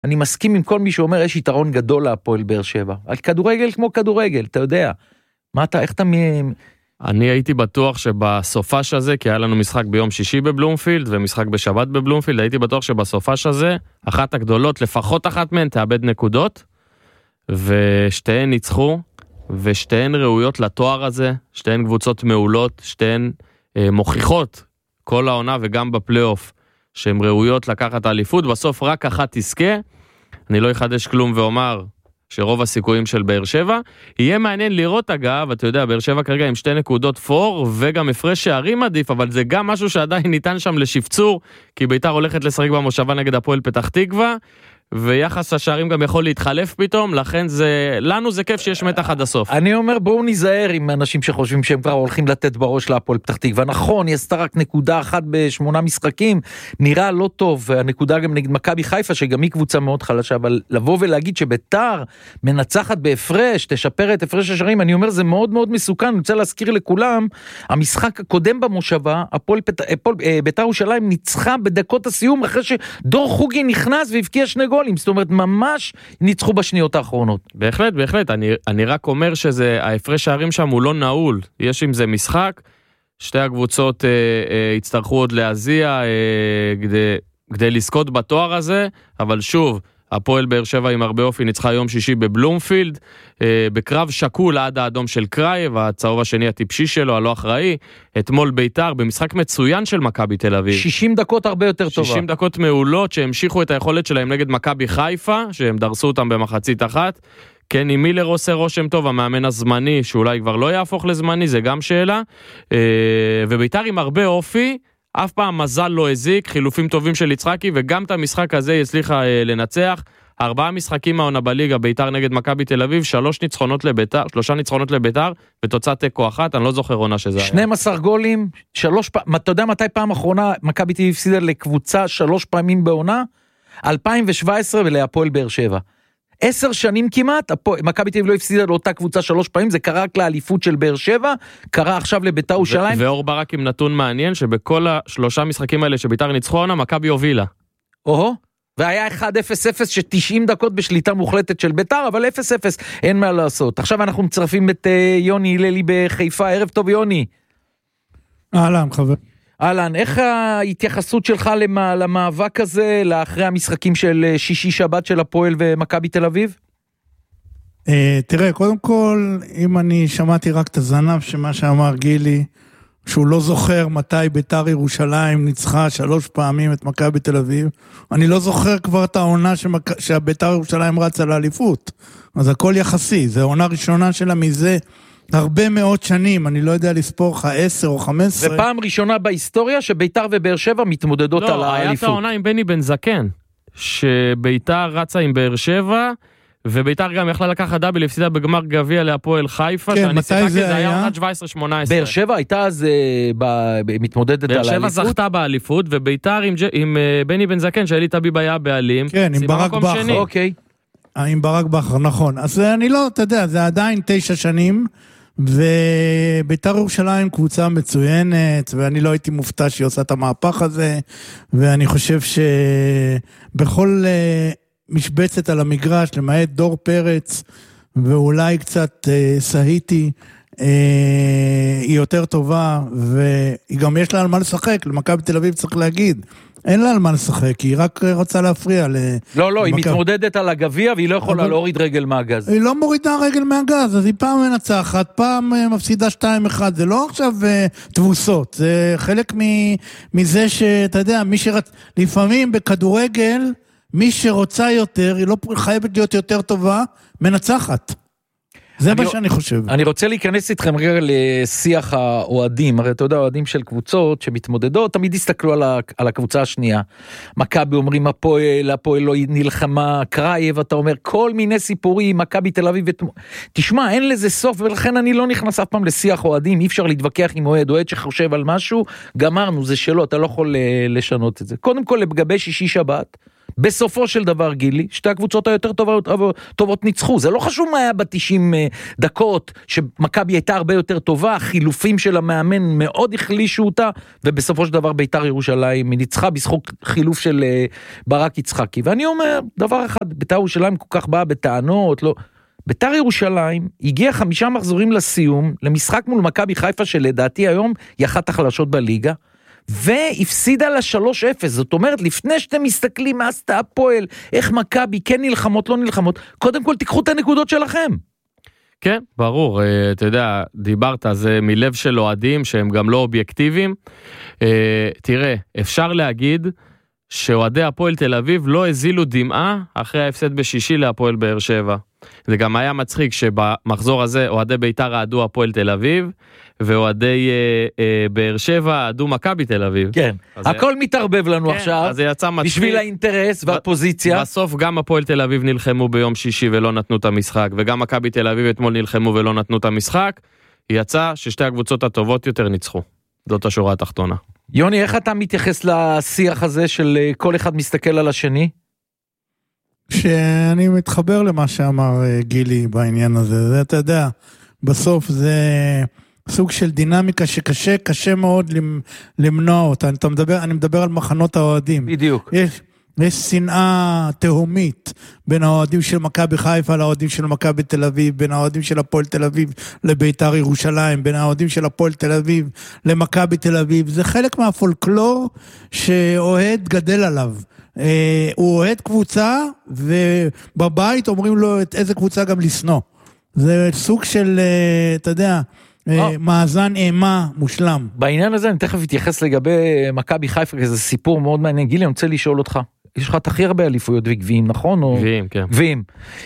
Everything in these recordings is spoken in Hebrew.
אני מסכים עם כל מי שאומר, יש יתרון גדול להפועל באר שבע. על כדורגל כמו כדורגל, אתה יודע. איך אתה... אני הייתי בטוח שבסופש הזה, כי היה לנו משחק ביום שישי בבלומפילד, ומשחק בשבת בבלומפילד, הייתי בטוח שבסופש הזה, אחת הגדולות, לפחות אחת מהן, תאבד נקודות, ושתיהן ניצחו, ושתיהן ראויות לתואר הזה, שתיהן קבוצות מעולות, שתיהן מוכיחות כל העונה וגם בפלייאוף, שהן ראויות לקחת האליפות, בסוף רק אחת תזכה, אני לא אחדש כלום ואומר שרוב הסיכויים של באר שבע, יהיה מעניין לראות אגב, אתה יודע, באר שבע כרגע עם 2 נקודות פור, וגם הפרש שערים עדיף, אבל זה גם משהו שעדיין ניתן שם לשפצור, כי ביתר הולכת לשחק במושבה נגד הפועל פתח תקווה, ויחס השערים גם יכול להתחלף פתאום, לכן לנו זה כיף שיש מתח עד הסוף. אני אומר, בואו ניזהר עם אנשים שחושבים שהם כבר הולכים לתת בראש להפועל פתח תקווה. נכון, היא עשתה רק נקודה אחת ב8 משחקים, נראה לא טוב, הנקודה גם נגד מכבי חיפה, שגם היא קבוצה מאוד חלשה, אבל לבוא ולהגיד שביתר מנצחת בהפרש, תשפר את הפרש השערים, אני אומר, זה מאוד מאוד מסוכן. אני רוצה להזכיר לכולם, המשחק הקודם במושבה, ביתר ירושלים ניצחה בדקות הסיום, אחרי שדור חוגי נכנס והבקיע 2 גולים. זאת אומרת, ממש ניצחו בשניות האחרונות. בהחלט, בהחלט. אני רק אומר שזה, ההפרש שערים שם הוא לא נעול. יש עם זה משחק, שתי הקבוצות יצטרכו עוד להזיע כדי לזכות בתואר הזה, אבל שוב, הפועל באר שבע עם הרבה אופי ניצחה יום שישי בבלומפילד, בקרב שקול עד האדום של קרייב, הצהוב השני הטיפשי שלו, הלא אחראי, אתמול ביתר, במשחק מצוין של מכבי תל אביב. 60 דקות הרבה יותר טובה. 60 דקות מעולות שהמשיכו את היכולת שלהם נגד מכבי חיפה, שהם דרסו אותם במחצית אחת. קני מילר עושה רושם טוב, המאמן הזמני, שאולי כבר לא יהפוך לזמני, זה גם שאלה. וביתר עם הרבה אופי, אף פעם מזל לא הזיק, חילופים טובים של יצחקי, וגם את המשחק הזה הצליחה לנצח. 4 משחקים מהעונה בליגה, ביתר נגד מכבי תל אביב, 3 ניצחונות לביתר, ותוצאת תיקו 1, אני לא זוכר עונה שזה היה. 12 גולים, 3 פעמים, אתה יודע מתי פעם אחרונה מכבי תל אביב הפסידה לקבוצה 3 פעמים בעונה? 2017 ולהפועל באר שבע. 10 שנים כמעט, מכבי תל אביב לא הפסידה לאותה קבוצה 3 פעמים, זה קרה רק לאליפות של באר שבע, קרה עכשיו לביתר ירושלים. ואור ברק עם נתון מעניין, שבכל 3 משחקים האלה שביתר ניצחו עונה, מכבי הובילה. והיה 1-0-0 ש90 דקות בשליטה מוחלטת של ביתר, אבל 0-0, אין מה לעשות. עכשיו אנחנו מצרפים את יוני הללי בחיפה, ערב טוב יוני. אהלן חבר. אהלן, איך ההתייחסות שלך למאבק הזה, לאחרי המשחקים של שישי שבת של הפועל ומכבי תל אביב? תראה, קודם כל, אם אני שמעתי רק את הזנב שמה שאמר גילי, שהוא לא זוכר מתי ביתר ירושלים ניצחה 3 פעמים את מכבי תל אביב, אני לא זוכר כבר את העונה שהביתר ירושלים רצה לאליפות, אז הכל יחסי, זה העונה הראשונה שלה מזה הרבה מאוד שנים, אני לא יודע לספור לך 10 או 15. זה פעם ראשונה בהיסטוריה שביתר ובאר שבע מתמודדות על האליפות. לא, היה את העונה עם בני בן זקן, שביתר רצה עם באר שבע, וביתר גם יכלה לקחת דאבל, הפסידה בגמר גביע להפועל חיפה, כן, מתי זה היה? עונת 17-18. באר שבע הייתה אז מתמודדת על האליפות? באר שבע זכתה באליפות, וביתר עם בני בן זקן, שאלי טביב היה בעלים. כן, עם ברק בכר. אוקיי. עם ברק בכר, נכון. אז אני לא, אתה יודע, זה עדיין 9 שנים, וביתר ירושלים קבוצה מצוינת, ואני לא הייתי מופתע שהיא עושה את המהפך הזה, ואני חושב שבכל משבצת על המגרש, למעט דור פרץ, ואולי קצת סהיטי, היא יותר טובה, והיא גם יש לה על מה לשחק, למכבי תל אביב צריך להגיד, אין לה על מה לשחק, היא רק רוצה להפריע. לא, היא מתמודדת על הגביע, והיא לא יכולה להוריד רגל מהגז. היא לא מורידה רגל מהגז, אז היא פעם מנצחת, פעם מפסידה 2-1, זה לא עכשיו תבוסות, זה חלק מזה שאתה יודע, לפעמים בכדורגל, מי שרוצה יותר, היא לא חייבת להיות יותר טובה, מנצחת. זה מה שאני חושב. אני רוצה להיכנס איתכם רגע לשיח האוהדים, הרי אתה יודע, האוהדים של קבוצות שמתמודדות, תמיד הסתכלו על הקבוצה השנייה. מכבי אומרים, הפועל לא נלחמה, קרייב, אתה אומר, כל מיני סיפורים, מכבי תל אביב, תשמע, אין לזה סוף, ולכן אני לא נכנס אף פעם לשיח אוהדים, אי אפשר להתווכח עם אוהד שחושב על משהו, גמרנו, זה שלא, אתה לא יכול לשנות את זה. קודם כל, לגבי שישי שבת, בסופו של דבר, גילי, שתי הקבוצות היותר טובות ניצחו. זה לא חשוב מה היה ב-90 דקות, שמכבי הייתה הרבה יותר טובה, החילופים של המאמן מאוד החלישו אותה, ובסופו של דבר ביתר ירושלים ניצחה בזכות חילוף של ברק יצחקי. ואני אומר, דבר אחד, ביתר ירושלים כל כך באה בטענות, לא... ביתר ירושלים הגיע 5 מחזורים לסיום, למשחק מול מכבי חיפה שלדעתי היום היא אחת החלשות בליגה, והפסידה לה 3-0, זאת אומרת, לפני שאתם מסתכלים מה עשתה הפועל, איך מכבי כן נלחמות, לא נלחמות, קודם כל תיקחו את הנקודות שלכם. כן, ברור, אתה יודע, דיברת, זה מלב של אוהדים שהם גם לא אובייקטיביים. תראה, אפשר להגיד שאוהדי הפועל תל אביב לא הזילו דמעה אחרי ההפסד בשישי להפועל באר שבע. זה גם היה מצחיק שבמחזור הזה אוהדי ביתר אהדו הפועל תל אביב, ואוהדי באר שבע אהדו מכבי תל אביב. כן, הכל מתערבב לנו כן, עכשיו, אז זה יצא מצחיק. בשביל האינטרס והפוזיציה. בסוף גם הפועל תל אביב נלחמו ביום שישי ולא נתנו את המשחק, וגם מכבי תל אביב אתמול נלחמו ולא נתנו את המשחק, יצא ששתי הקבוצות הטובות יותר ניצחו. זאת השורה התחתונה. יוני, איך אתה מתייחס לשיח הזה של כל אחד מסתכל על השני? שאני מתחבר למה שאמר גילי בעניין הזה, זה אתה יודע, בסוף זה סוג של דינמיקה שקשה מאוד למנוע אותה, אני מדבר על מחנות האוהדים. בדיוק. יש שנאה תהומית בין האוהדים של מכבי חיפה לאוהדים של מכבי תל אביב, בין האוהדים של הפועל תל אביב לביתר ירושלים, בין האוהדים של הפועל תל אביב למכבי תל אביב, זה חלק מהפולקלור שאוהד גדל עליו. הוא אוהד קבוצה, ובבית אומרים לו את איזה קבוצה גם לסנוע. זה סוג של, אתה יודע, מאזן אימה מושלם. בעניין הזה אני תכף אתייחס לגבי מכבי חיפה, כי זה סיפור מאוד מעניין. גילי, אני רוצה לשאול אותך, יש לך הכי הרבה אליפויות וגביעים, נכון? גביעים, כן. גביעים.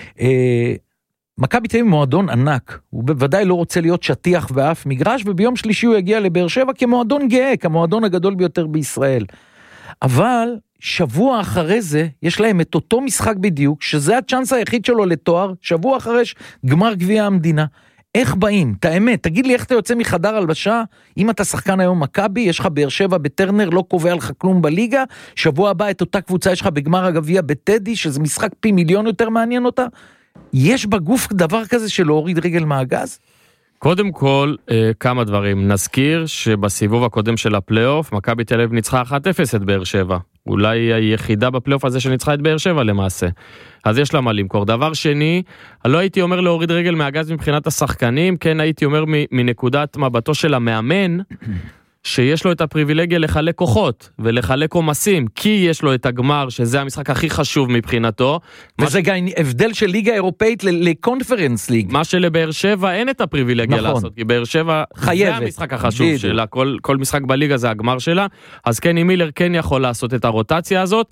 מכבי תל אביב מועדון ענק, הוא בוודאי לא רוצה להיות שטיח ואף מגרש, וביום שלישי הוא יגיע לבאר שבע כמועדון גאה, כמועדון הגדול ביותר בישראל. אבל שבוע אחרי זה, יש להם את אותו משחק בדיוק, שזה הצ'אנס היחיד שלו לתואר, שבוע אחרי גמר גביע המדינה. איך באים? את האמת, תגיד לי איך אתה יוצא מחדר הלבשה, אם אתה שחקן היום מכבי, יש לך באר שבע בטרנר, לא קובע לך כלום בליגה, שבוע הבא את אותה קבוצה יש לך בגמר הגביע בטדי, שזה משחק פי מיליון יותר מעניין אותה. יש בגוף דבר כזה של להוריד רגל מהגז? קודם כל, כמה דברים. נזכיר שבסיבוב הקודם של הפלייאוף, מכבי תל אביב ניצחה 1-0 את באר שבע. אולי היחידה בפלייאוף הזה שניצחה את באר שבע למעשה. אז יש לה מה למכור. דבר שני, לא הייתי אומר להוריד רגל מהגז מבחינת השחקנים, כן הייתי אומר מנקודת מבטו של המאמן, שיש לו את הפריבילגיה לחלק כוחות ולחלק עומסים, כי יש לו את הגמר, שזה המשחק הכי חשוב מבחינתו. וזה גם הבדל של ליגה אירופאית לקונפרנס ליג. מה שלבאר שבע אין את הפריבילגיה לעשות, כי באר שבע זה המשחק החשוב שלה, כל משחק בליגה זה הגמר שלה, אז קני מילר כן יכול לעשות את הרוטציה הזאת,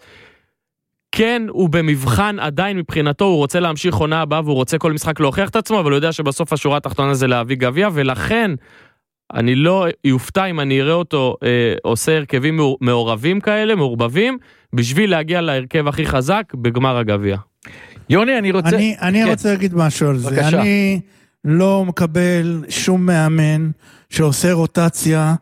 כן, הוא במבחן עדיין מבחינתו, הוא רוצה להמשיך עונה הבאה, והוא רוצה כל משחק להוכיח את עצמו, אבל הוא יודע שבסוף השורה התחתונה זה להביא גביע, ולכן אני לא יופתע אם אני אראה אותו עושה הרכבים מעורבים כאלה, מעורבבים, בשביל להגיע להרכב הכי חזק בגמר הגביע. יוני, אני רוצה... אני רוצה להגיד משהו על זה. בבקשה. אני לא מקבל שום מאמן שעושה רוטציה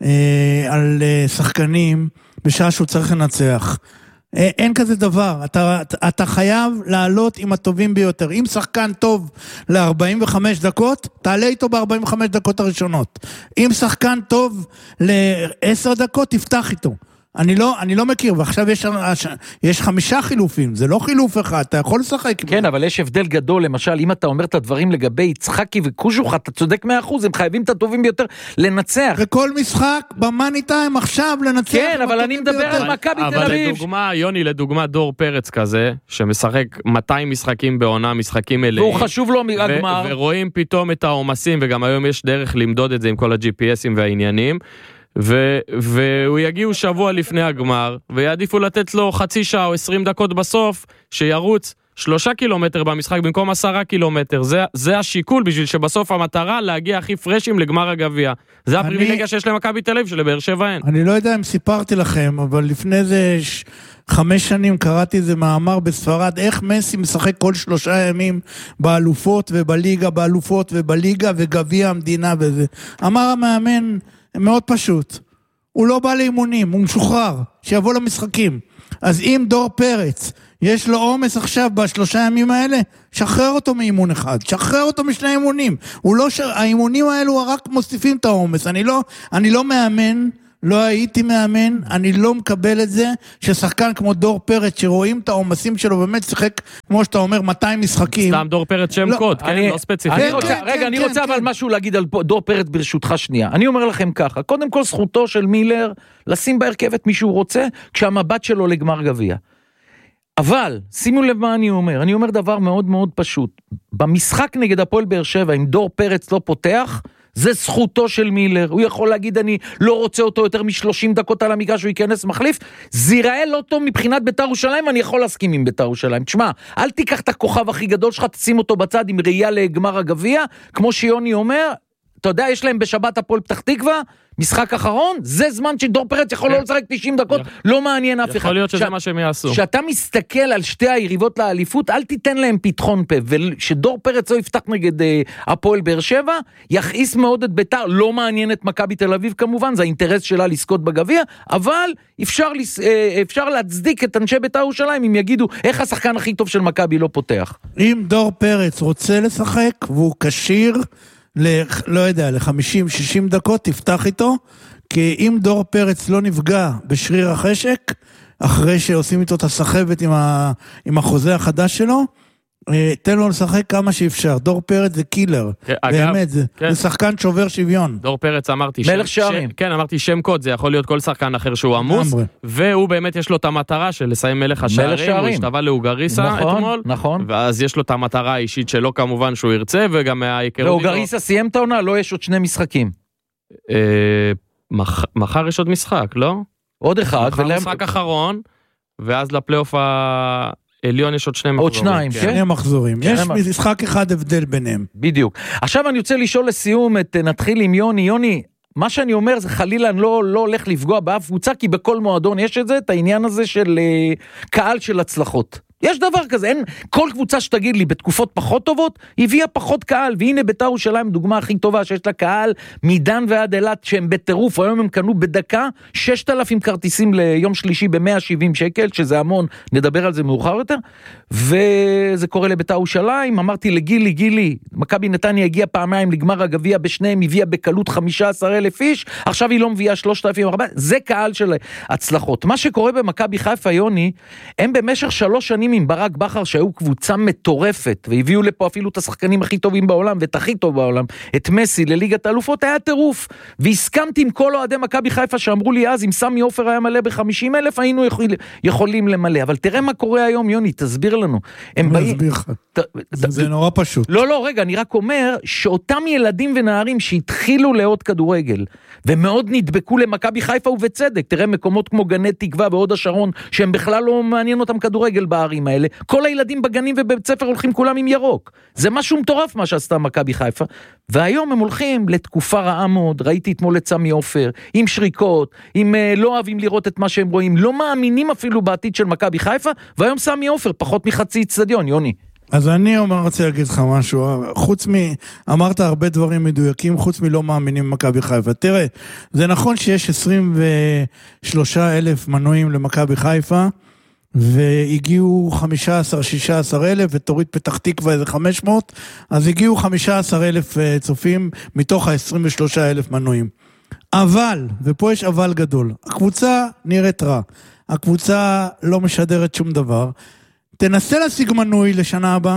על שחקנים בשעה שהוא צריך לנצח. אין כזה דבר, אתה חייב לעלות עם הטובים ביותר. אם שחקן טוב ל-45 דקות, תעלה איתו ב-45 דקות הראשונות. אם שחקן טוב ל-10 דקות, תפתח איתו. אני לא מכיר, ועכשיו יש 5 חילופים, זה לא חילוף אחד, אתה יכול לשחק. כן, אבל יש הבדל גדול, למשל, אם אתה אומר את הדברים לגבי יצחקי וקוז'וך, אתה צודק 100%, הם חייבים את הטובים ביותר לנצח. וכל משחק במאני טיים עכשיו לנצח. כן, אבל אני מדבר על מכבי תל אביב. אבל לדוגמה, יוני, לדוגמה דור פרץ כזה, שמשחק 200 משחקים בעונה, משחקים מלאים. והוא חשוב לו הגמר. ורואים פתאום את העומסים, וגם היום יש דרך למדוד את זה עם כל ה-GPSים והעניינים. והוא יגיעו שבוע לפני הגמר, ויעדיפו לתת לו חצי שעה או 20 דקות בסוף, שירוץ 3 קילומטר במשחק במקום 10 קילומטר. זה השיקול, בשביל שבסוף המטרה להגיע הכי פרשים לגמר הגביע. זה הפריבילגיה שיש למכבי תל אביב, שלבאר שבע אין. אני לא יודע אם סיפרתי לכם, אבל לפני זה 5 שנים קראתי איזה מאמר בספרד, איך מסי משחק כל 3 ימים באלופות ובליגה, באלופות ובליגה וגביע המדינה וזה. אמר המאמן מאוד פשוט, הוא לא בא לאימונים, הוא משוחרר, שיבוא למשחקים. אז אם דור פרץ, יש לו עומס עכשיו בשלושה ימים האלה, שחרר אותו מאימון אחד, שחרר אותו משני אימונים. האימונים האלו רק מוסיפים את העומס. אני לא מאמן, לא הייתי מאמן, אני לא מקבל את זה, ששחקן כמו דור פרץ, שרואים את העומסים שלו, באמת שחק, כמו שאתה אומר, 200 משחקים. סתם דור פרץ שם קוד, כן, לא ספציפי. רגע, אני רוצה אבל משהו להגיד על דור פרץ ברשותך שנייה. אני אומר לכם ככה, קודם כל זכותו של מילר, לשים בהרכב את מי שהוא רוצה, כשהמבט שלו לגמר גביע. אבל, שימו לב מה אני אומר דבר מאוד מאוד פשוט. במשחק נגד הפועל באר שבע, אם דור פרץ לא פותח, זה זכותו של מילר, הוא יכול להגיד אני לא רוצה אותו יותר מ-30 דקות על המגרש, שהוא ייכנס מחליף, זה ייראה לא טוב מבחינת בית"ר ירושלים, אני יכול להסכים עם בית"ר ירושלים, תשמע, אל תיקח את הכוכב הכי גדול שלך, תשים אותו בצד עם ראייה לגמר הגביע, כמו שיוני אומר, אתה יודע, יש להם בשבת הפועל פתח תקווה, משחק אחרון, זה זמן שדור פרץ יכול לא לשחק 90 דקות, לא מעניין אף אחד. יכול להיות שזה מה שהם יעשו. כשאתה מסתכל על שתי היריבות לאליפות, אל תיתן להם פתחון פה, ושדור פרץ לא יפתח נגד הפועל באר שבע, יכעיס מאוד את בית"ר, לא מעניין את מכבי תל אביב כמובן, זה האינטרס שלה לזכות בגביע, אבל אפשר להצדיק את אנשי בית"ר ירושלים, אם יגידו, איך השחקן הכי טוב של מכבי לא פותח. אם דור פרץ רוצה לשחק, והוא כשיר, לא יודע, ל-50-60 דקות תפתח איתו, כי אם דור פרץ לא נפגע בשריר החשק, אחרי שעושים איתו את הסחבת עם החוזה החדש שלו, תן לו לשחק כמה שאפשר. דור פרץ זה קילר, באמת, זה שחקן שובר שוויון. דור פרץ אמרתי, מלך שערים. כן, אמרתי שם קוד, זה יכול להיות כל שחקן אחר שהוא עמוס, והוא באמת יש לו את המטרה של לסיים מלך השערים, הוא השתווה לאוגריסה אתמול, ואז יש לו את המטרה האישית שלו כמובן שהוא ירצה, וגם מההיכרות. ואוגריסה סיים את העונה, לא יש עוד 2 משחקים. מחר יש עוד משחק, לא? עוד אחד. מחר משחק אחרון, ואז לפלייאוף עליון יש עוד 2 מחזורים. עוד 2, כן? 2 מחזורים. יש משחק אחד הבדל ביניהם. בדיוק. עכשיו אני רוצה לשאול לסיום, נתחיל עם יוני. יוני, מה שאני אומר זה חלילה לא הולך לפגוע באף קבוצה, כי בכל מועדון יש את זה, את העניין הזה של קהל של הצלחות. יש דבר כזה, אין, כל קבוצה שתגיד לי בתקופות פחות טובות, הביאה פחות קהל, והנה בית"ר ירושלים דוגמה הכי טובה, שיש לה קהל מדן ועד אילת, שהם בטירוף, היום הם קנו בדקה 6,000 כרטיסים ליום שלישי ב-170 שקל, שזה המון, נדבר על זה מאוחר יותר, וזה קורה לבית"ר ירושלים, אמרתי לגילי, מכבי נתניה הגיע פעמיים לגמר הגביע, בשניהם הביאה בקלות 15,000 איש, עכשיו היא לא מביאה 3,400, זה קהל של הצלחות. מה שקורה במכבי חיפה, יוני, הם במשך 3 שנים עם ברק בכר שהיו קבוצה מטורפת, והביאו לפה אפילו את השחקנים הכי טובים בעולם, ואת הכי טוב בעולם, את מסי לליגת האלופות, היה טירוף, והסכמתי עם כל אוהדי מכבי חיפה שאמרו לי אז, אם סמי עופר היה מלא ב-50,000, היינו יכולים למלא, אבל תראה מה קורה היום, יוני, תסביר לנו. זה נורא פשוט. לא, רגע, אני רק אומר, שאותם ילדים ונערים שהתחילו לעוד כדורגל, ומאוד נדבקו למכבי חיפה ובצדק, תראה מקומות כמו גני תקווה ועוד השרון, שהם בכלל לא מעניין אותם כדורגל בערים האלה, כל הילדים בגנים ובבית ספר הולכים כולם עם ירוק, זה משהו מטורף מה שעשתה מכבי חיפה, והיום הם הולכים לתקופה רעה מאוד, ראיתי אתמול את סמי עופר, עם שריקות, עם לא אוהבים לראות את מה שהם רואים, לא מאמינים אפילו בעתיד של מכבי חיפה, והיום סמי עופר פחות מחצי אצטדיון, יוני. אז אני רוצה להגיד לך משהו, אמרת הרבה דברים מדויקים, חוץ מלא מאמינים במכבי חיפה. תראה, זה נכון שיש 23,000 מנויים למכבי חיפה, והגיעו 15-16 אלף, ותוריד פתח תקווה איזה 500, אז הגיעו 15,000 צופים מתוך ה-23,000 מנויים. אבל, ופה יש אבל גדול, הקבוצה נראית רע, הקבוצה לא משדרת שום דבר, תנסה להשיג מנוי לשנה הבאה,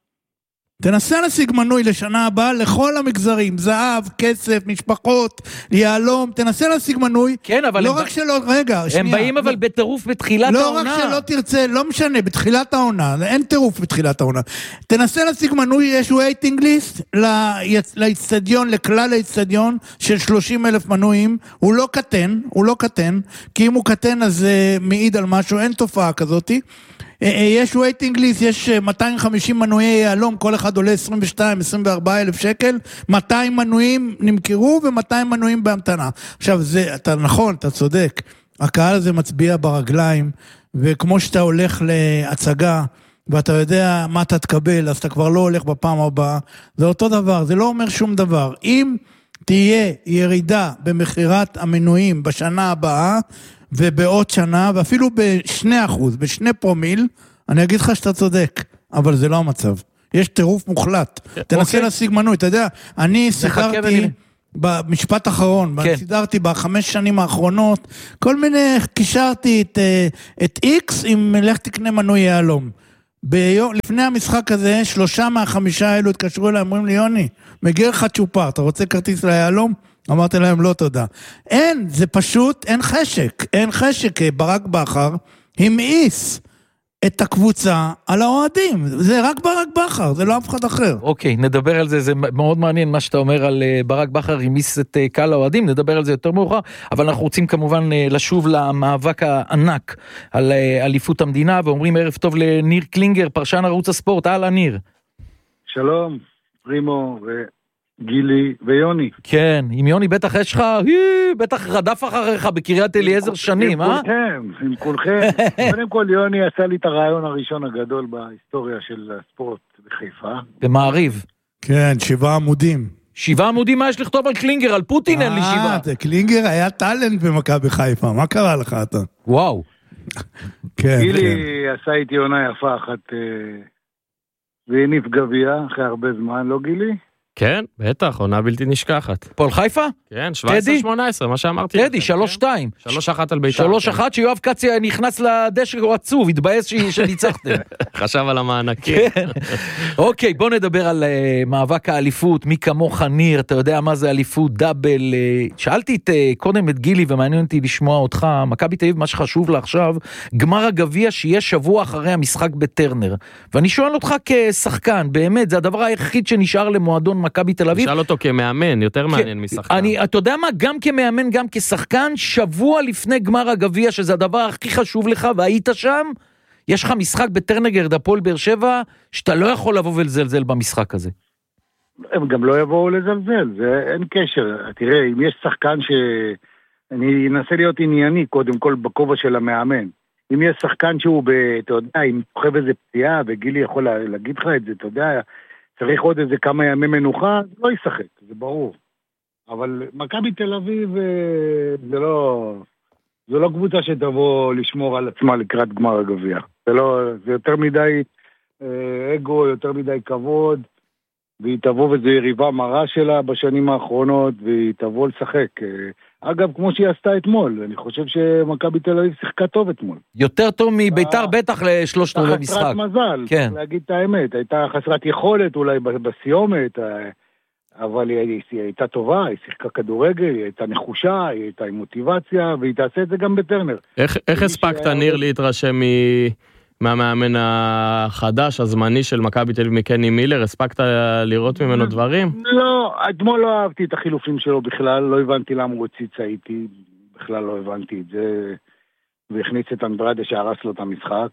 לכל המגזרים, זהב, כסף, משפחות, יעלום, תנסה להשיג מנוי, כן, אבל לא רק שלא, רגע, הם באים אבל בטירוף בתחילת העונה. לא רק שלא תרצה, לא משנה, בתחילת העונה, אין טירוף בתחילת העונה, תנסה להשיג מנוי, יש waiting list לאצטדיון, לכלל האצטדיון של 30,000 מנויים, הוא לא קטן, כי אם הוא קטן אז מעיד על משהו, אין תופעה כזאת, יש waiting list, יש 250 מנויי יעלום, כל אחד עולה 22-24 אלף שקל, 200 מנויים נמכרו ו200 מנויים בהמתנה. עכשיו, אתה נכון, אתה צודק, הקהל הזה מצביע ברגליים, וכמו שאתה הולך להצגה, ואתה יודע מה אתה תקבל, אז אתה כבר לא הולך בפעם הבאה, זה אותו דבר, זה לא אומר שום דבר. אם תהיה ירידה במחירת המנויים בשנה הבאה, ובעוד שנה, ואפילו ב2%, ב2 פרומיל, אני אגיד לך שאתה צודק, אבל זה לא המצב. יש טירוף מוחלט. תנסה להשיג מנוי, אתה יודע, אני סידרתי במשפט האחרון, סידרתי ב5 שנים האחרונות, כל מיני, קישרתי את X עם לך תקנה מנוי יעלום. לפני המשחק הזה, 3 מה-5 האלו התקשרו אליי, אומרים לי, יוני, מגיע לך צ'ופר, אתה רוצה כרטיס ליעלום? אמרתי להם, לא תודה. אין, זה פשוט, אין חשק, ברק בכר, המאיס את הקבוצה על האוהדים, זה רק ברק בכר, זה לא אף אחד אחר. אוקיי, נדבר על זה, זה מאוד מעניין מה שאתה אומר על ברק בכר, המאיס את קהל האוהדים, נדבר על זה יותר מאוחר, אבל אנחנו רוצים כמובן לשוב למאבק הענק על אליפות המדינה, ואומרים ערב טוב לניר קלינגר, פרשן ערוץ הספורט, הלאה ניר. שלום, רימו גילי ויוני. כן, עם יוני בטח יש לך, בטח רדף אחריך בקריית אליעזר שנים, עם כולכם. קודם כל יוני עשה לי את הרעיון הראשון הגדול בהיסטוריה של הספורט בחיפה. במעריב. כן, 7 עמודים. 7 עמודים מה יש לכתוב על קלינגר, על פוטין אין לי 7. קלינגר היה טלנט במכבי חיפה, מה קרה לך אתה? וואו. גילי עשה איתי עונה יפה אחת, והניף גביע אחרי הרבה זמן, לא גילי? כן, בטח, עונה בלתי נשכחת. פועל חיפה? כן, 17-18, מה שאמרתי. טדי, 3-2. 3-1 על בית"ר. 3-1 שיואב קציה נכנס לדשא, הוא עצוב, התבאס שניצחתם. חשב על המענקים. אוקיי, בוא נדבר על מאבק האליפות, מי כמוך ניר, אתה יודע מה זה אליפות דאבל. שאלתי קודם את גילי, ומעניין אותי לשמוע אותך, מכבי תל אביב, מה שחשוב לה עכשיו, גמר הגביע שיהיה שבוע אחרי המשחק בטרנר. ואני שואל אותך כשחקן, באמת, זה הדבר היחיד שנשאר למועדון מכבי תל אביב. שאל אותו כמאמן, יותר מעניין משחקן. אתה יודע מה, גם כמאמן, גם כשחקן, שבוע לפני גמר הגביע, שזה הדבר הכי חשוב לך, והיית שם, יש לך משחק בטרנגרד, הפועל באר שבע, שאתה לא יכול לבוא ולזלזל במשחק הזה. הם גם לא יבואו לזלזל, זה אין קשר. תראה, אם יש שחקן אני אנסה להיות ענייני, קודם כל בכובע של המאמן. אם יש שחקן שהוא, אתה יודע, אם תוחב איזה פציעה, וגילי יכול להגיד לך את זה, אתה יודע, צריך עוד איזה כמה ימי מנוחה, לא ישחק, זה ברור. אבל מכבי תל אביב זה לא קבוצה שתבוא לשמור על עצמה לקראת גמר הגביע. זה יותר מדי אגו, יותר מדי כבוד, והיא תבוא וזו יריבה מרה שלה בשנים האחרונות, והיא תבוא לשחק. אגב, כמו שהיא עשתה אתמול, אני חושב שמכבי תל אביב שיחקה טוב אתמול. יותר טוב מביתר בטח לשלושת רבעי משחק. חסרת מזל, כן. להגיד את האמת. הייתה חסרת יכולת אולי בסיומת, אבל היא הייתה טובה, היא שיחקה כדורגל, היא הייתה נחושה, היא הייתה עם מוטיבציה, והיא תעשה את זה גם בטרנר. איך הספקת, ניר, להתרשם מהמאמן החדש, הזמני של מכבי תל אביב מקני מילר? הספקת לראות ממנו דברים? לא, אתמול לא אהבתי את החילופים שלו בכלל, לא הבנתי למה הוא הציץ איתי, בכלל לא הבנתי את זה, והכניס את אנדרדה שהרס לו את המשחק.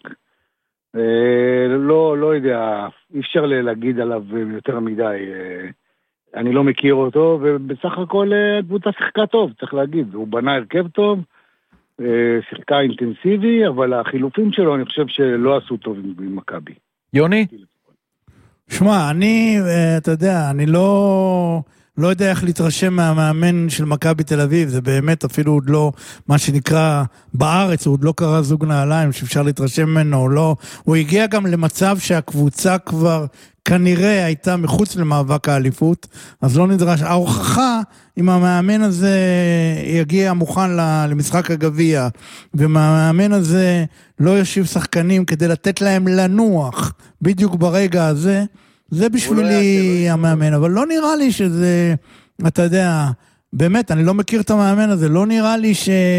לא יודע, אי אפשר להגיד עליו יותר מדי, אני לא מכיר אותו, ובסך הכל הקבוצה שיחקה טוב, צריך להגיד, הוא בנה הרכב טוב, שיחקה אינטנסיבי, אבל החילופים שלו אני חושב שלא עשו טוב עם מכבי. יוני? שמע, אתה יודע, אני לא יודע איך להתרשם מהמאמן של מכבי תל אביב, זה באמת אפילו עוד לא, מה שנקרא בארץ, הוא עוד לא קרא זוג נעליים, שאפשר להתרשם ממנו או לא, הוא הגיע גם למצב שהקבוצה כבר כנראה הייתה מחוץ למאבק האליפות, אז לא נדרש, ההוכחה אם המאמן הזה יגיע מוכן למשחק הגביע, ומהמאמן הזה לא יושיב שחקנים כדי לתת להם לנוח בדיוק ברגע הזה, זה בשבילי המאמן, אבל לא נראה לי שזה, אתה יודע, באמת, אני לא מכיר את המאמן הזה, לא נראה לי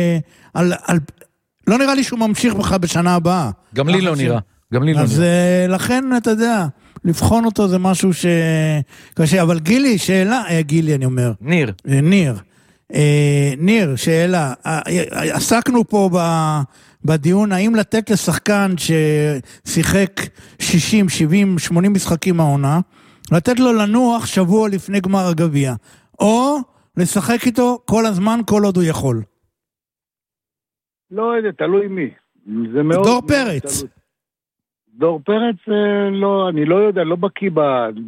לא נראה לי שהוא ממשיך בך בשנה הבאה. גם לי לא נראה, גם לי לא נראה. אז לכן, אתה יודע, לבחון אותו זה משהו שקשה, אבל גילי, שאלה, גילי אני אומר. ניר, שאלה, עסקנו פה בדיון, האם לתת לשחקן ששיחק 60, 70, 80 משחקים העונה, לתת לו לנוח שבוע לפני גמר הגביע, או לשחק איתו כל הזמן, כל עוד הוא יכול. לא יודע, תלוי מי. דור פרץ. דור פרץ, לא, אני לא יודע, לא בקיא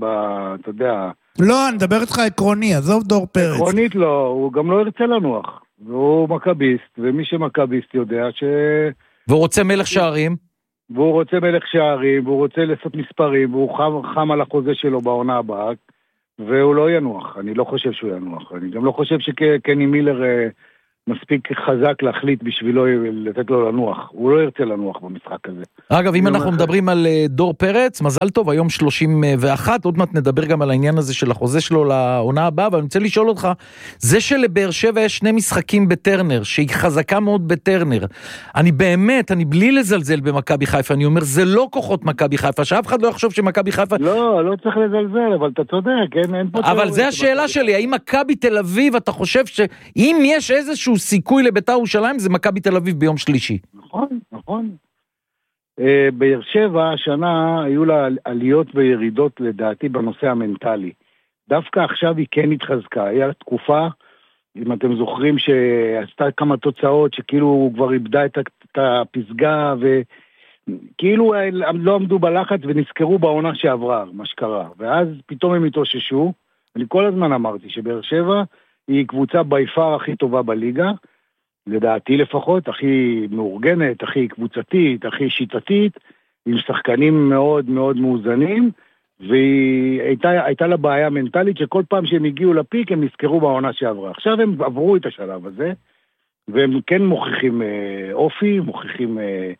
אתה יודע. לא, אני מדבר איתך עקרוני, עזוב דור פרץ. עקרונית לא, הוא גם לא ירצה לנוח. והוא מכביסט, ומי שמכביסט יודע והוא רוצה מלך שערים? והוא רוצה מלך שערים, והוא רוצה לעשות מספרים, והוא חם על החוזה שלו בעונה הבאה, והוא לא ינוח, אני לא חושב שהוא ינוח, אני גם לא חושב שקני מילר מספיק חזק להחליט בשבילו לתת לו לנוח, הוא לא ירצה לנוח במשחק הזה. אגב, אם אנחנו מדברים על דור פרץ, מזל טוב, היום 31, עוד מעט נדבר גם על העניין הזה של החוזה שלו לעונה הבאה, אבל אני רוצה לשאול אותך, זה שלבאר שבע יש 2 משחקים בטרנר, שהיא חזקה מאוד בטרנר, אני באמת, אני בלי לזלזל במכבי חיפה, אני אומר, זה לא כוחות מכבי חיפה, שאף אחד לא יחשוב שמכבי חיפה... לא צריך לזלזל, אבל אתה צודק, אין פה... אבל זה השאלה שלי, האם מכבי תל אביב, אתה חושב שאם יש איזשהו סיכוי לבית"ר ירושלים, זה מכבי תל אביב ביום שלישי? נכון. באר שבע השנה היו לה עליות וירידות לדעתי בנושא המנטלי. דווקא עכשיו היא כן התחזקה. היה תקופה, אם אתם זוכרים, שעשתה כמה תוצאות שכאילו כבר איבדה את הפסגה וכאילו לא עמדו בלחץ ונזכרו בעונה שעברה, מה שקרה. ואז פתאום הם התאוששו. אני כל הזמן אמרתי שבאר שבע היא קבוצה ביפר הכי טובה בליגה, לדעתי לפחות, הכי מאורגנת, הכי קבוצתית, הכי שיטתית, עם שחקנים מאוד מאוד מאוזנים, והייתה לה בעיה מנטלית שכל פעם שהם הגיעו לפיק הם נזכרו בעונה שעברה. עכשיו הם עברו את השלב הזה, והם כן מוכיחים אופי, מוכיחים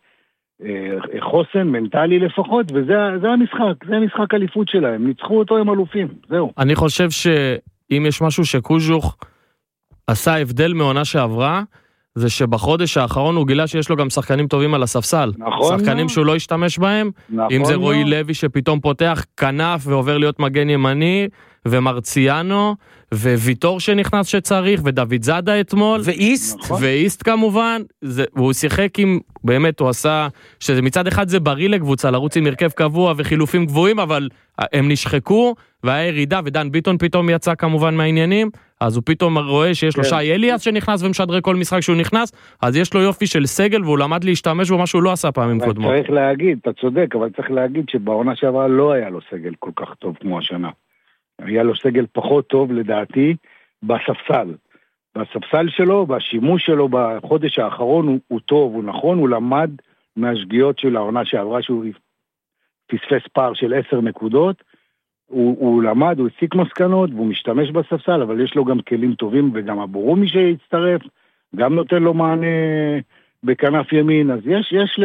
חוסן מנטלי לפחות, וזה המשחק, זה המשחק אליפות שלהם, ניצחו אותו עם אלופים, זהו. אני חושב שאם יש משהו שקוז'וך עשה הבדל מעונה שעברה, זה שבחודש האחרון הוא גילה שיש לו גם שחקנים טובים על הספסל. נכון. שחקנים שהוא לא השתמש בהם, נכון. אם זה רועי לוי שפתאום פותח כנף ועובר להיות מגן ימני, ומרציאנו, וויטור שנכנס שצריך, ודוד זאדה אתמול. ואיסט. נכון. ואיסט כמובן, והוא שיחק עם, באמת הוא עשה, שזה מצד אחד זה בריא לקבוצה, לרוץ עם הרכב קבוע וחילופים גבוהים, אבל הם נשחקו, והיה ירידה, ודן ביטון פתאום יצא כמובן מהעניינים, אז הוא פתאום רואה שיש לו שי אליאס שנכנס ומשדרג כל משחק שהוא נכנס, אז יש לו יופי של סגל, והוא למד להשתמש בו מה שהוא לא עשה פעמים קודמות. צריך להגיד, אתה צודק, אבל צריך להגיד שבעונה שעברה לא היה לו סגל כל כך טוב כמו השנה. היה לו סגל פחות טוב לדעתי בספסל. בספסל שלו, בשימוש שלו בחודש האחרון הוא טוב, הוא נכון, הוא למד מהשגיאות של העונה שעברה שהוא פספס פער של 10 נקודות, הוא למד, הוא הסיק מסקנות והוא משתמש בספסל, אבל יש לו גם כלים טובים וגם הבורומי שהצטרף, גם נותן לו מענה בכנף ימין, אז יש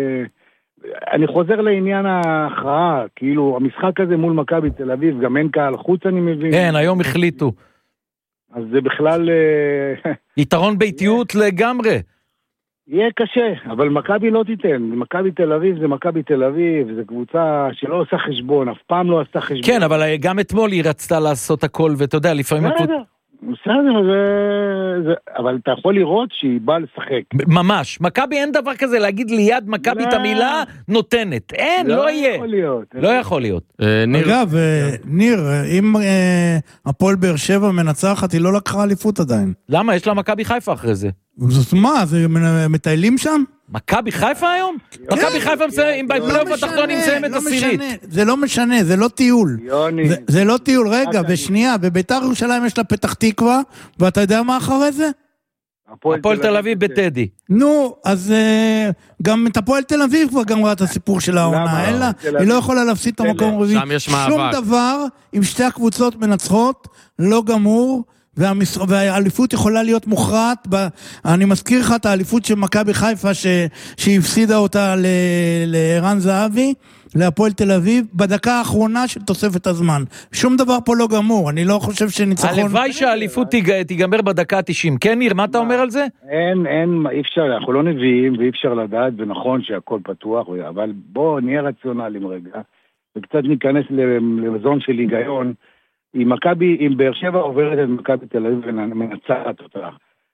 אני חוזר לעניין ההכרעה, כאילו המשחק הזה מול מכבי תל אביב, גם אין קהל חוץ אני מבין. כן, היום החליטו. אז זה בכלל... יתרון ביתיות לגמרי. יהיה קשה, אבל מכבי לא תיתן. מכבי תל אביב זה מכבי תל אביב, זה קבוצה שלא עושה חשבון, אף פעם לא עשתה חשבון. כן, אבל גם אתמול היא רצתה לעשות הכל, ואתה יודע, לפעמים... בסדר, אבל אתה יכול לראות שהיא באה לשחק. ממש, מכבי אין דבר כזה להגיד ליד מכבי את המילה נותנת. אין, לא יהיה. לא יכול להיות. אגב, ניר, אם הפועל באר שבע מנצחת, היא לא לקחה אליפות עדיין. למה? יש לה מכבי חיפה אחרי זה. זאת מה? זה מטיילים שם? מכבי חיפה היום? מכבי חיפה מסיים, בפלייאוף התחתון מסיימת עשירית. זה לא משנה, זה לא טיול. זה לא טיול, רגע, בשנייה, בביתר ירושלים יש לה פתח תקווה, ואתה יודע מה אחרי זה? הפועל תל אביב בטדי. נו, אז גם את הפועל תל אביב כבר גמרה את הסיפור של העונה, היא לא יכולה להפסיד את המקום הרביעי. שום דבר, עם שתי הקבוצות מנצחות, לא גמור, והאליפות יכולה להיות מוכרעת, אני מזכיר לך את האליפות של מכבי חיפה שהפסידה אותה לערן זהבי, להפועל תל אביב, בדקה האחרונה של תוספת הזמן. שום דבר פה לא גמור, אני לא חושב שניצחון... הלוואי שהאליפות תיגמר בדקה ה-90. כן, ניר, מה אתה אומר על זה? אין, אי אפשר, אנחנו לא נביאים ואי אפשר לדעת, ונכון שהכל פתוח, אבל בואו נהיה רציונליים רגע, וקצת ניכנס למזון של היגיון, אם באר שבע עוברת את מכבי תל אביב ומנצחת אותה.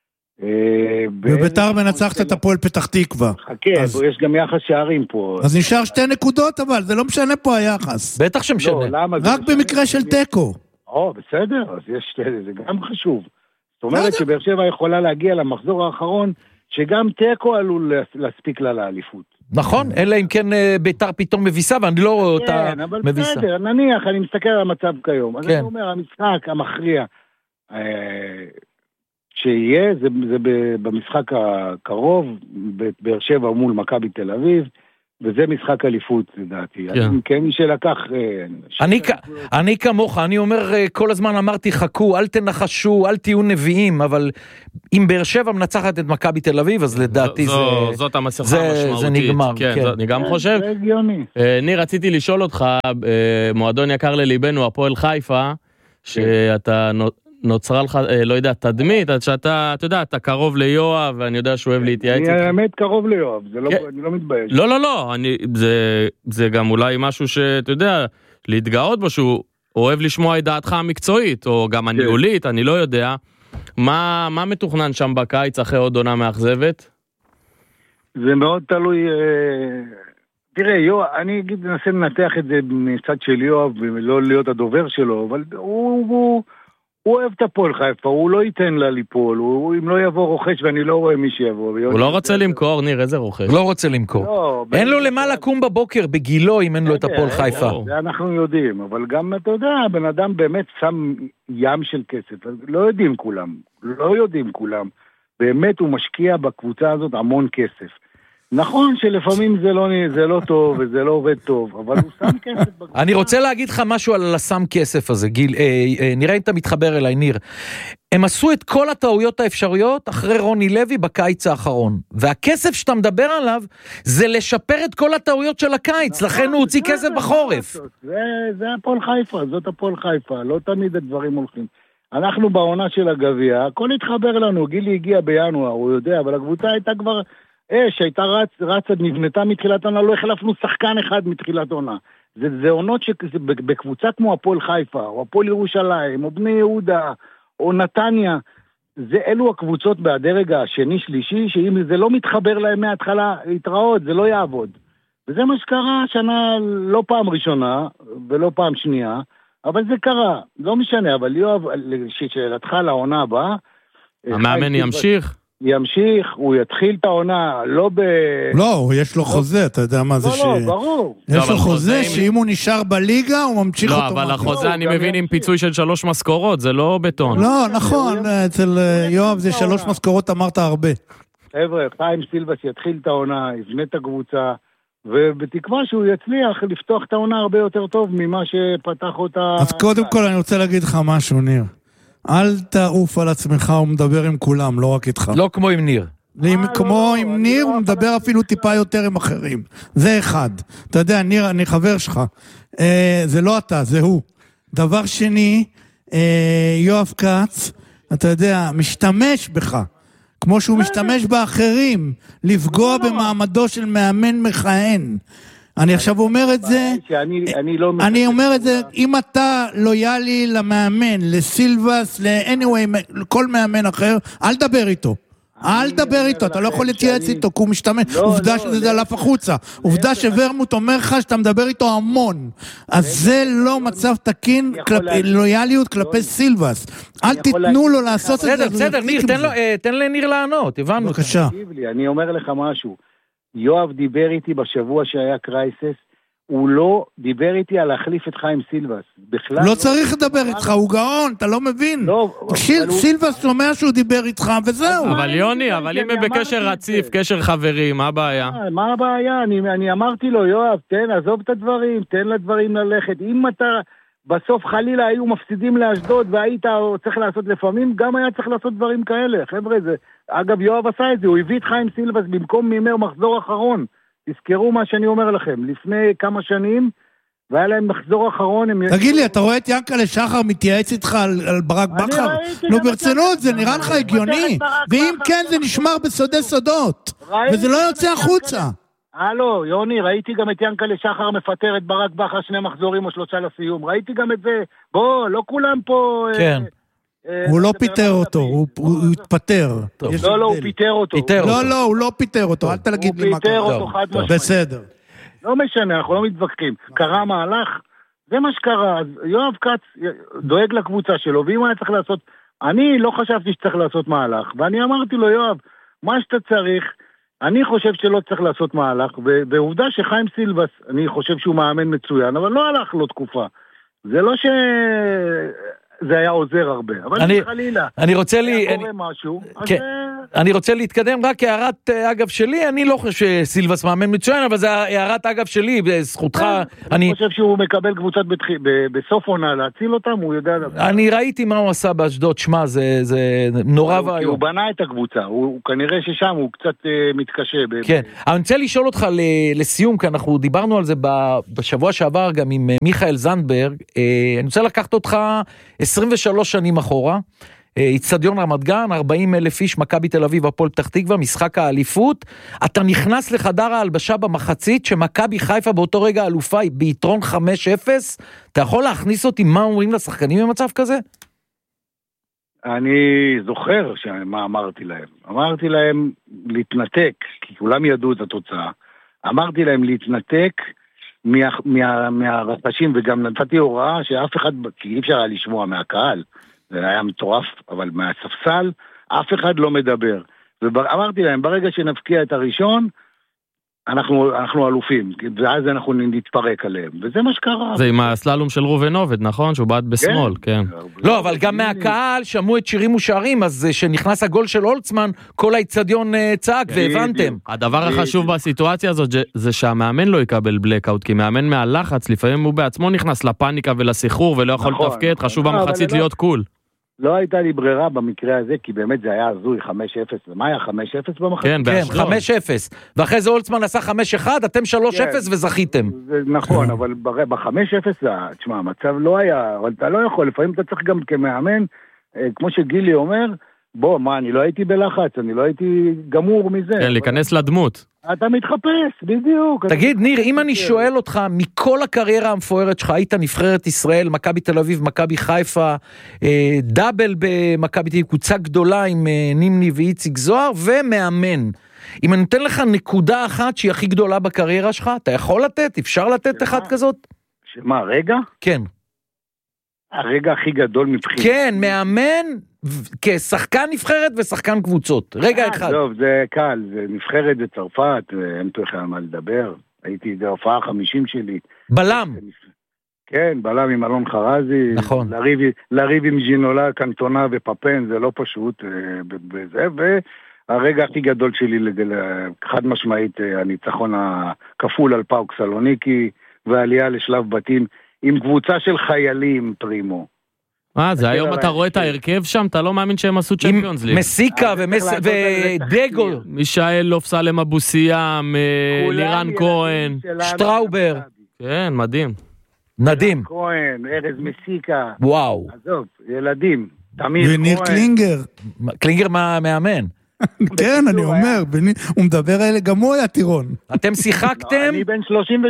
וביתר מנצחת את הפועל פתח תקווה. חכה, יש גם יחס שערים פה. אז נשאר 2 נקודות, אבל זה לא משנה פה היחס. בטח שמשנה. רק במקרה של טקו. בסדר, אז זה גם חשוב. זאת אומרת שבאר שבע יכולה להגיע למחזור האחרון, שגם טקו עלול להספיק לה לאליפות. נכון, אלא אם כן ביתר פתאום מביסה, ואני לא רואה אותה מביסה. כן, אבל בסדר, נניח, אני מסתכל על המצב כיום. אז אני אומר, המשחק המכריע, שיהיה, זה במשחק הקרוב, באר שבע מול מכבי תל אביב, וזה משחק אליפות, לדעתי. כן, מי שלקח... אני כמוך, אני אומר, כל הזמן אמרתי, חכו, אל תנחשו, אל תהיו נביאים, אבל אם באר שבע מנצחת את מכבי תל אביב, אז לדעתי זאת המסכה המשמעותית. זה נגמר. כן, אני גם חושב. זה הגיוני. ניר, רציתי לשאול אותך, מועדון יקר לליבנו, הפועל חיפה, שאתה... נוצרה לך, לא יודע, תדמית, שאתה, אתה יודע, אתה קרוב ליואב, ואני יודע שהוא אוהב להתייעץ. אני האמת קרוב ליואב, אני לא מתבייש. לא, זה גם אולי משהו שאתה יודע, להתגאות בו, שהוא אוהב לשמוע את דעתך המקצועית, או גם הניהולית, אני לא יודע. מה מתוכנן שם בקיץ אחרי עוד עונה מאכזבת? זה מאוד תלוי, תראה, יואב, אני אנסה לנתח את זה מצד של יואב, ולא להיות הדובר שלו, אבל הוא אוהב את הפועל חיפה, הוא לא ייתן לה ליפול, אם לא יבוא רוכש ואני לא רואה מי שיבוא. הוא לא רוצה למכור, ניר, איזה רוכש? לא רוצה למכור. אין לו למה לקום בבוקר בגילו אם אין לו את הפועל חיפה. זה אנחנו יודעים, אבל גם אתה יודע, הבן אדם באמת שם ים של כסף, לא יודעים כולם. באמת הוא משקיע בקבוצה הזאת המון כסף. נכון שלפעמים זה לא טוב וזה לא עובד טוב, אבל הוא שם כסף בקבוצה. אני רוצה להגיד לך משהו על השם כסף הזה, גיל, נראה אם אתה מתחבר אליי, ניר. הם עשו את כל הטעויות האפשריות אחרי רוני לוי בקיץ האחרון, והכסף שאתה מדבר עליו זה לשפר את כל הטעויות של הקיץ, לכן הוא הוציא כסף בחורף. זה הפועל חיפה, זאת הפועל חיפה, לא תמיד הדברים הולכים. אנחנו בעונה של הגביע, הכל התחבר לנו, גילי הגיע בינואר, הוא יודע, אבל הקבוצה הייתה כבר... שהייתה רצה, נבנתה מתחילת עונה, לא החלפנו שחקן אחד מתחילת עונה. זה עונות שבקבוצה כמו הפועל חיפה, או הפועל ירושלים, או בני יהודה, או נתניה, אלו הקבוצות בדרג השני, שלישי, שאם זה לא מתחבר להם מההתחלה, להתראות, זה לא יעבוד. וזה מה שקרה השנה, לא פעם ראשונה, ולא פעם שנייה, אבל זה קרה, לא משנה, אבל יואב, שאלתך לעונה הבאה, המאמן ימשיך, הוא יתחיל את העונה, לא, יש לו חוזה, אתה יודע מה זה לא, ברור. יש לו חוזה שאם הוא נשאר בליגה, הוא ממשיך אותו. לא, אבל החוזה אני מבין עם פיצוי של 3 משכורות, זה לא בטון. לא, נכון, אצל יואב זה 3 משכורות, אמרת הרבה. חבר'ה, חיים סילבס יתחיל את העונה, יבנה את הקבוצה, ובתקווה שהוא יצליח לפתוח את העונה הרבה יותר טוב ממה שפתח אותה. אז קודם כל אני רוצה להגיד לך משהו, ניר. אל תעוף על עצמך, הוא מדבר עם כולם, לא רק איתך. לא כמו עם ניר. כמו עם ניר, הוא מדבר אפילו טיפה יותר עם אחרים. זה אחד. אתה יודע, ניר, אני חבר שלך. זה לא אתה, זה הוא. דבר שני, יואב כץ, אתה יודע, משתמש בך. כמו שהוא משתמש באחרים, לפגוע במעמדו של מאמן מכהן. אני עכשיו אומר את זה, אני אומר את זה, אם אתה לויאלי למאמן, לסילבס, לכל מאמן אחר, אל דבר איתו. אל דבר איתו, אתה לא יכול להתייעץ איתו, כי הוא משתמש, עובדה שזה דלף החוצה, עובדה שוורמוט אומר לך שאתה מדבר איתו המון, אז זה לא מצב תקין, לויאליות כלפי סילבס, אל תיתנו לו לעשות את זה. בסדר, ניר, תן לניר לענות, הבנו. בבקשה. אני אומר לך משהו, יואב דיבר איתי בשבוע שהיה קרייסס, הוא לא דיבר איתי על להחליף את חיים סילבס. לא צריך לדבר איתך, הוא גאון, אתה לא מבין. סילבס אומר שהוא דיבר איתך, וזהו. אבל יוני, אבל אם הם בקשר רציף, קשר חברי, מה הבעיה? מה הבעיה? אני אמרתי לו, יואב, עזוב את הדברים, תן לדברים ללכת. אם אתה בסוף חלילה היו מפסידים לאשדוד, והיית צריך לעשות לפעמים, גם היה צריך לעשות דברים כאלה. חבר'ה, אגב, יואב עשה את זה, הוא הביא את חיים סילבס במקום מימר מחזור אחרון. תזכרו מה שאני אומר לכם, לפני כמה שנים, והיה להם מחזור אחרון. תגיד לי, אתה רואה את ינקלה שחר מתייעץ איתך על ברק בכר? נו ברצינות, זה נראה לך הגיוני? ואם כן, זה נשמר בסודי סודות, וזה לא יוצא החוצה. הלו, יוני, ראיתי גם את ינקלה שחר מפטר את ברק בכר 2 מחזורים או 3 לסיום, ראיתי גם את זה, בוא, לא כולם פה... כן. הוא לא פיטר אותו, הוא התפטר. לא, הוא פיטר אותו. לא, הוא לא פיטר אותו, אל תגיד לי מה קרה. הוא פיטר אותו חד משמעית. בסדר. לא משנה, אנחנו לא מתווכחים. קרה מהלך, זה מה שקרה. אז יואב כץ דואג לקבוצה שלו, ואם היה צריך לעשות... אני לא חשבתי שצריך לעשות מהלך, ואני אמרתי לו, יואב, מה שאתה צריך, אני חושב שלא צריך לעשות מהלך, ועובדה שחיים סילבס, אני חושב שהוא מאמן מצוין, אבל לא הלך לו תקופה. זה לא ש... זה היה עוזר הרבה, אבל חלילה, אני רוצה היה קורה משהו, אני רוצה להתקדם, רק הערת אגב שלי, אני לא חושב שסילבס מאמן מצוין, אבל זה הערת אגב שלי, בזכותך, אני חושב שהוא מקבל קבוצת בסוף עונה להציל אותם, הוא יודע... אני ראיתי מה הוא עשה באשדוד, שמה, זה נורא והיום. הוא בנה את הקבוצה, הוא כנראה ששם הוא קצת מתקשה. כן, אני רוצה לשאול אותך לסיום, כי אנחנו דיברנו על זה בשבוע שעבר גם עם מיכאל זנדברג, אני רוצה לקחת אותך 23 שנים אחורה, אצטדיון רמת גן, 40,000 איש, מכבי תל אביב, הפועל פתח תקווה, משחק האליפות, אתה נכנס לחדר ההלבשה במחצית, שמכבי חיפה באותו רגע אלופה היא ביתרון 5-0, אתה יכול להכניס אותי מה אומרים לשחקנים במצב כזה? אני זוכר מה אמרתי להם. אמרתי להם להתנתק, כי כולם ידעו את התוצאה. אמרתי להם להתנתק מהרחשים, וגם נתתי הוראה שאף אחד, כי אי אפשר היה לשמוע מהקהל, זה היה מטורף, אבל מהספסל, אף אחד לא מדבר. ואמרתי להם, ברגע שנפקיע את הראשון, אנחנו אלופים, ואז אנחנו נתפרק עליהם, וזה מה שקרה. זה עם הסללום של רובן עובד, נכון? שהוא בעט בשמאל, כן. לא, אבל גם מהקהל שמעו את שירים ושערים, אז שנכנס הגול של אולצמן, כל האצטדיון צעק, והבנתם. הדבר החשוב בסיטואציה הזאת, זה שהמאמן לא יקבל בלקאוט, כי מאמן מהלחץ, לפעמים הוא בעצמו נכנס לפאניקה ולסחרור, ולא יכול לתפקד, חשוב במחצית להיות קול. לא הייתה לי ברירה במקרה הזה, כי באמת זה היה הזוי 5-0, ומה היה 5-0 במחצית? כן, 5-0, ואחרי זה אולצמן עשה 5-1, אתם 3-0 וזכיתם. נכון, אבל ב-5-0, תשמע, המצב לא היה, אבל אתה לא יכול, לפעמים אתה צריך גם כמאמן, כמו שגילי אומר, בוא, מה, אני לא הייתי בלחץ, אני לא הייתי גמור מזה. כן, להיכנס לדמות. אתה מתחפש, בדיוק. תגיד, ניר, אם אני שואל אותך, מכל הקריירה המפוארת שלך, היית נבחרת ישראל, מכבי תל אביב, מכבי חיפה, דאבל במכבי תל אביב, קבוצה גדולה עם נימני ואיציק זוהר, ומאמן. אם אני נותן לך נקודה אחת שהיא הכי גדולה בקריירה שלך, אתה יכול לתת? אפשר לתת אחד כזאת? שמה, רגע? כן. הרגע הכי גדול מבחינת. כן, מאמן כשחקן נבחרת ושחקן קבוצות. רגע אחד. טוב, זה קל, זה נבחרת בצרפת, אין פה בכלל מה לדבר. הייתי בהופעה 50 שלי. בלם. כן, בלם עם אלון חרזי. נכון. לריב עם ג'ינולה, קנטונה ופפן, זה לא פשוט בזה, והרגע הכי גדול שלי, חד משמעית, הניצחון הכפול על פאוק סלוניקי, והעלייה לשלב בתים, עם קבוצה של חיילים, פרימו. זה היום אתה רואה את ההרכב שם, אתה לא מאמין שהם עשו צ'מפיונס ליג. מסיקה ודגו. מישאל לופסלם אבו סיאם, לירן כהן, שטראובר. כן, מדהים. נדים. כהן, ארז מסיקה. וואו. עזוב, ילדים. תמיר כהן. וניר קלינגר. קלינגר מאמן. כן, אני אומר, הוא מדבר אלה, גם הוא היה טירון. אתם שיחקתם? אני בן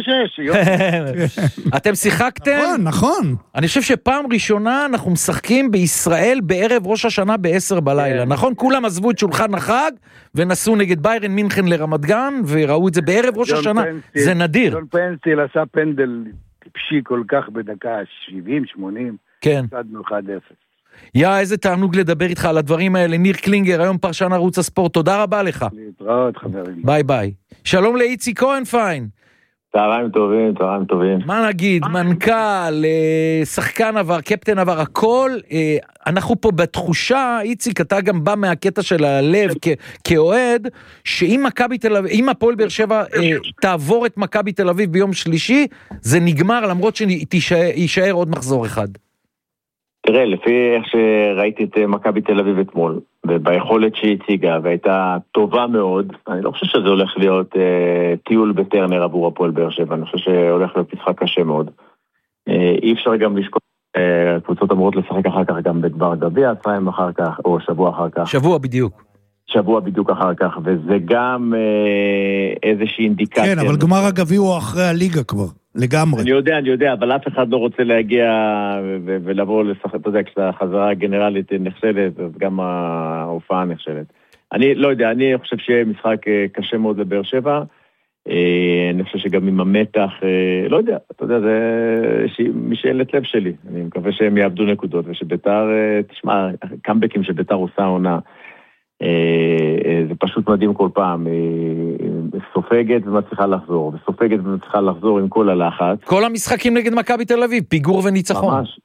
36. אתם שיחקתם? נכון. אני חושב שפעם ראשונה אנחנו משחקים בישראל בערב ראש השנה ב-10 בלילה. נכון? כולם עזבו את שולחן החג ונסעו נגד ביירן מינכן לרמת גן וראו את זה בערב ראש השנה. זה נדיר. ג'ון פנסטיל עשה פנדל טיפשי כל כך בדקה 70-80. כן. צדנו 1-0. איזה תענוג לדבר איתך על הדברים האלה. ניר קלינגר, היום פרשן ערוץ הספורט, תודה רבה לך. להתראות חברים. ביי ביי. שלום לאיציק כהן פיין. צהריים טובים, צהריים טובים. מה נגיד, מנכ"ל, שחקן עבר, קפטן עבר, הכל, אנחנו פה בתחושה, איציק, אתה גם בא מהקטע של הלב כאוהד, שאם מכבי תל אביב, אם הפועל באר שבע תעבור את מכבי תל אביב ביום שלישי, זה נגמר, למרות שישאר עוד מחזור אחד. תראה, לפי איך שראיתי את מכבי תל אביב אתמול, וביכולת שהיא הציגה, והייתה טובה מאוד, אני לא חושב שזה הולך להיות טיול בטרנר עבור הפועל באר שבע, אני חושב שהולך להיות משחק קשה מאוד. אי אפשר גם לשקול, קבוצות אמורות לשחק אחר כך גם בדבר גביע, צהריים אחר כך, או שבוע אחר כך. שבוע בדיוק אחר כך, וזה גם איזושהי אינדיקציה. כן, אבל גמר הגביע הוא אחרי הליגה כבר. לגמרי. אני יודע, אבל אף אחד לא רוצה להגיע ולבוא לשחק, אתה יודע, כשהחזרה הגנרלית נכשלת, אז גם ההופעה נכשלת. אני לא יודע, אני חושב שיהיה משחק קשה מאוד לבאר שבע, אני חושב שגם עם המתח, לא יודע, אתה יודע, זה משאלת לב שלי, אני מקווה שהם יעבדו נקודות, ושביתר, תשמע, קאמבקים שביתר עושה עונה, זה פשוט מדהים כל פעם, סופגת ומצליחה לחזור, וסופגת ומצליחה לחזור עם כל הלחץ. כל המשחקים נגד מכבי תל אביב, פיגור וניצחון. ממש,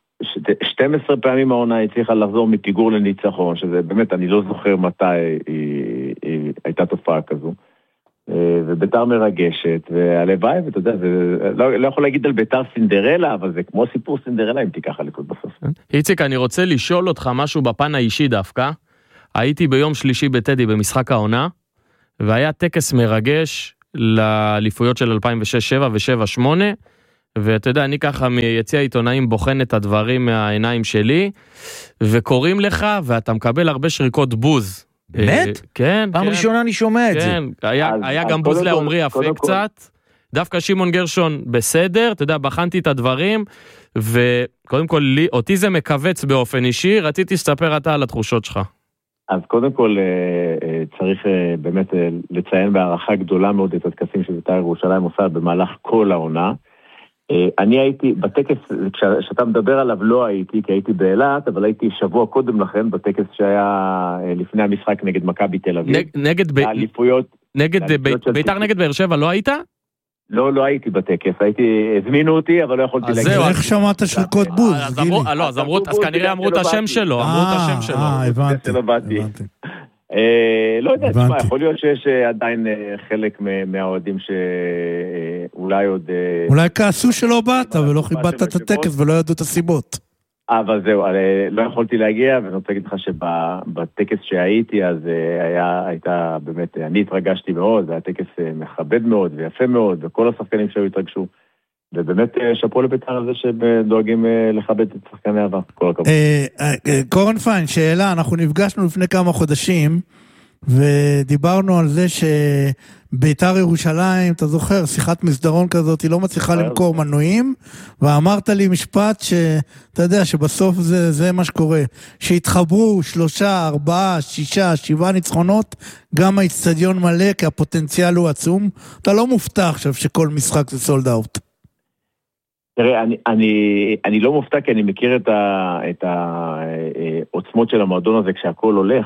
12 פעמים העונה הצליחה לחזור מפיגור לניצחון, שזה באמת, אני לא זוכר מתי היא הייתה תופעה כזו. וביתר מרגשת, והלוואי, ואתה יודע, לא יכול להגיד על ביתר סינדרלה, אבל זה כמו סיפור סינדרלה, אם תיקח הליכוד בסוף. איציק, אני רוצה לשאול אותך משהו בפן האישי דווקא. הייתי ביום שלישי בטדי במשחק העונה, והיה טקס מרגש לאליפויות של 2006-2007 ו-2007-2008, ואתה יודע, אני ככה מיציע העיתונאים בוחן את הדברים מהעיניים שלי, וקוראים לך, ואתה מקבל הרבה שריקות בוז. באמת? כן. פעם ראשונה אני שומע את זה. כן, היה גם בוז לעומרי יפה קצת. דווקא שמעון גרשון בסדר, אתה יודע, בחנתי את הדברים, וקודם כל, אותי זה מקווץ באופן אישי, רציתי לספר אתה על התחושות שלך. אז קודם כל צריך באמת לציין בהערכה גדולה מאוד את הטקסים של בית"ר ירושלים עושה במהלך כל העונה. אני הייתי, בטקס, כשאתה מדבר עליו לא הייתי, כי הייתי באילת, אבל הייתי שבוע קודם לכן, בטקס שהיה לפני המשחק נגד מכבי תל אביב. בית"ר נגד באר שבע, לא היית? לא הייתי בטקס, הזמינו אותי, אבל לא יכולתי להגיד. אז איך שמעת שריקות בוז? אז כנראה אמרו את השם שלו, הבנתי. לא יודע, יכול להיות שיש עדיין חלק מהאוהדים שאולי עוד... אולי כעסו שלא באת ולא חיבדת את הטקס ולא ידעו את הסיבות. אבל זהו, לא יכולתי להגיע, ואני רוצה להגיד לך שבטקס שהייתי, אז הייתה באמת, אני התרגשתי מאוד, זה היה טקס מכבד מאוד ויפה מאוד, וכל השחקנים שהיו התרגשו, ובאמת שפו לבית"ר על זה שדואגים לכבד את שחקני העבר, כל הכבוד. קורן פיין, שאלה, אנחנו נפגשנו לפני כמה חודשים, ודיברנו על זה שבית"ר ירושלים, אתה זוכר, שיחת מסדרון כזאת, היא לא מצליחה למכור מנויים, ואמרת לי משפט שאתה יודע שבסוף זה מה שקורה, שהתחברו 3, 4, 6, 7 ניצחונות, גם האצטדיון מלא, כי הפוטנציאל הוא עצום, אתה לא מופתע עכשיו שכל משחק זה סולד אאוט. תראה, אני לא מופתע כי אני מכיר את העוצמות של המועדון הזה כשהכל הולך,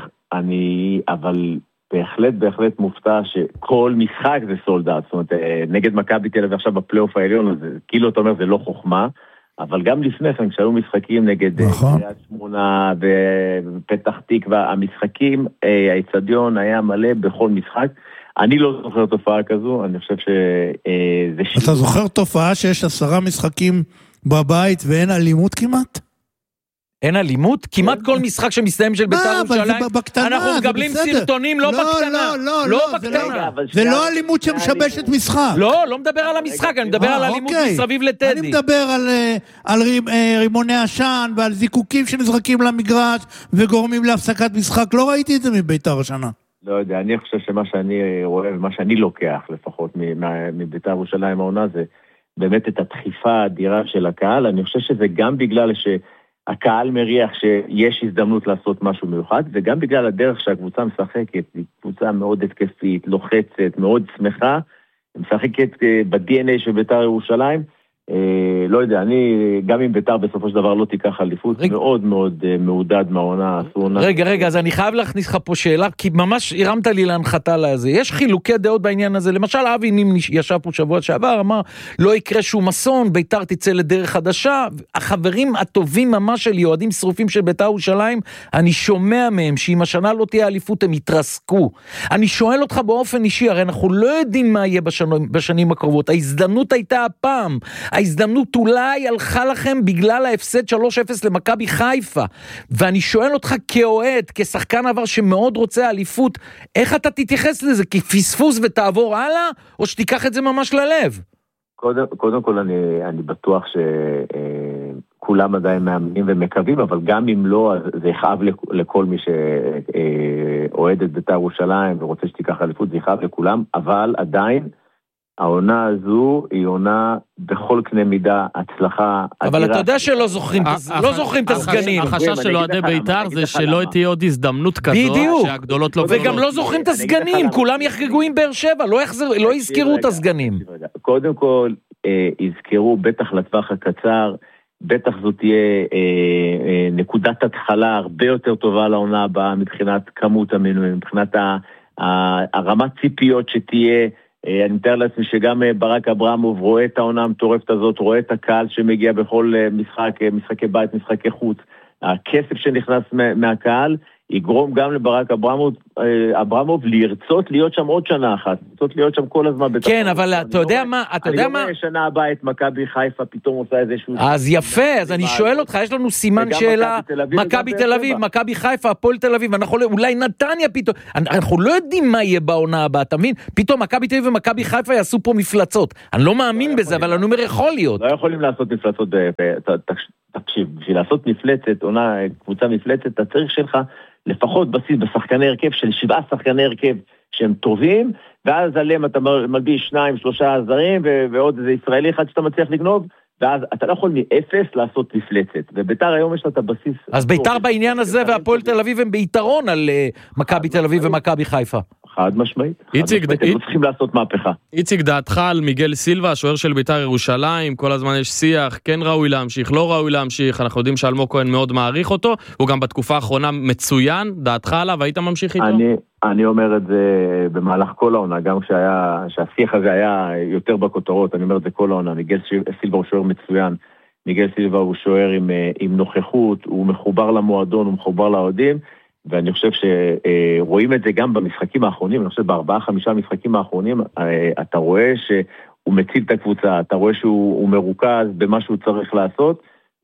אבל בהחלט מופתע שכל משחק זה סולדאט, זאת אומרת, נגד מכבי תל אביב עכשיו בפלייאוף העליון, אז כאילו אתה אומר זה לא חוכמה, אבל גם לפני כן, כשהיו משחקים נגד קריית שמונה ופתח תקווה, המשחקים, האצטדיון היה מלא בכל משחק, אני לא זוכר תופעה כזו, אני חושב שזה... אתה זוכר תופעה שיש 10 משחקים בבית ואין אלימות כמעט? אין אלימות? כמעט כל משחק שמסתיים של בית"ר ירושלים, אנחנו מקבלים סרטונים לא בקטנה. לא בקטנה. זה לא אלימות שמשבשת משחק. לא מדבר על המשחק, אני מדבר על אלימות מסביב לטדי. אני מדבר על רימוני עשן ועל זיקוקים שנזרקים למגרש וגורמים להפסקת משחק. לא ראיתי את זה מבית"ר השנה. לא יודע, אני חושב שמה שאני רואה ומה שאני לוקח לפחות מבית"ר ירושלים העונה זה באמת את הדחיפה האדירה של הקהל. אני חושב שזה גם בגלל שהקהל מריח שיש הזדמנות לעשות משהו מיוחד, וגם בגלל הדרך שהקבוצה משחקת, היא קבוצה מאוד התקפית, לוחצת, מאוד שמחה, משחקת ב-DNA של בית"ר ירושלים. לא יודע, גם אם בית"ר בסופו של דבר לא תיקח אליפות, מאוד מאוד מעודד מהעונה. רגע, אז אני חייב להכניס לך פה שאלה, כי ממש הרמת לי להנחתה לזה. יש חילוקי דעות בעניין הזה, למשל אבי נים ישב פה שבוע שעבר, אמר, לא יקרה שום אסון, בית"ר תצא לדרך חדשה, החברים הטובים ממש שלי, אוהדים שרופים של בית"ר ירושלים, אני שומע מהם שאם השנה לא תהיה אליפות הם יתרסקו. אני שואל אותך באופן אישי, הרי אנחנו לא יודעים מה יהיה בשנים הקרובות, ההזדמנות הייתה הפעם, ההזדמנות אולי הלכה לכם בגלל ההפסד 3-0 למכבי חיפה, ואני שואל אותך כאוהד, כשחקן עבר שמאוד רוצה אליפות, איך אתה תתייחס לזה? כפספוס ותעבור הלאה, או שתיקח את זה ממש ללב? קודם כל אני בטוח שכולם עדיין מאמינים ומקווים, אבל גם אם לא, זה יכאב לכל מי שאוהד את בית"ר ירושלים ורוצה שתיקח אליפות, זה יכאב לכולם, אבל עדיין העונה הזו היא עונה בכל קנה מידה הצלחה. אבל אתה יודע שלא זוכרים את הסגנים. החשש של אוהדי בית"ר זה שלא תהיה עוד הזדמנות כזו שהגדולות לא... וגם לא זוכרים את הסגנים, כולם יחגגו עם באר שבע, לא יזכרו את הסגנים. קודם כל, יזכרו בטח לטווח הקצר, בטח זו תהיה נקודת התחלה הרבה יותר טובה לעונה הבאה מבחינת כמות המינויים, מבחינת הרמת ציפיות שתהיה אני מתאר לעצמי שגם ברק אברמוב רואה את העונה המטורפת הזאת, רואה את הקהל שמגיע בכל משחק, משחקי בית, משחקי חוץ. הכסף שנכנס מהקהל יגרום גם לברק אברמוב לרצות להיות שם עוד שנה אחת, לרצות להיות שם כל הזמן. כן, אבל אתה יודע מה, אני לא רואה שנה הבאה את מכבי חיפה פתאום עושה איזשהו... אז יפה, אז אני שואל אותך, יש לנו סימן שאלה, מכבי תל אביב, מכבי חיפה, הפועל תל אביב, אולי נתניה פתאום, אנחנו לא יודעים מה יהיה בעונה הבאה, אתה מבין? פתאום מכבי תל אביב ומכבי חיפה יעשו פה מפלצות, אני לא מאמין בזה, אבל אני אומר יכול להיות. לא יכולים לעשות מפלצות, תקשיב, בשביל לעשות מפלצת, עונה, קבוצה מפלצת, אתה צריך שלך לפחות בסיס בשחקני הרכב של 7 שחקני הרכב שהם טובים, ואז עליהם אתה מלביש 2-3 זרים, ועוד איזה ישראלי אחד שאתה מצליח לגנוב, ואז אתה לא יכול מ-0 לעשות מפלצת, וביתר היום יש לה את הבסיס... אז ביתר בעניין הזה והפועל תל אביב הם ביתרון על מכבי תל אביב ומכבי חיפה. חד משמעית. הם צריכים לעשות מהפכה. איציק, דעתך על מיגל סילבה, השוער של ביתר ירושלים, כל הזמן יש שיח, כן ראוי להמשיך, לא ראוי להמשיך, אנחנו יודעים שאלמוג כהן מאוד מעריך אותו, הוא גם בתקופה האחרונה מצוין, דעתך עליו, היית ממשיך איתו? אני אומר את זה במהלך כל העונה, גם שהשיח הזה היה יותר בכותרות, אני אומר את זה כל העונה, מיגל סילבה הוא שוער מצוין, מיגל סילבה הוא שוער עם נוכחות, הוא מחובר למועדון, הוא מחובר לאוהדים, ואני חושב שרואים את זה גם במשחקים האחרונים, אני חושב ב4-5 משחקים האחרונים, אתה רואה שהוא מציל את הקבוצה, אתה רואה שהוא מרוכז במה שהוא צריך לעשות,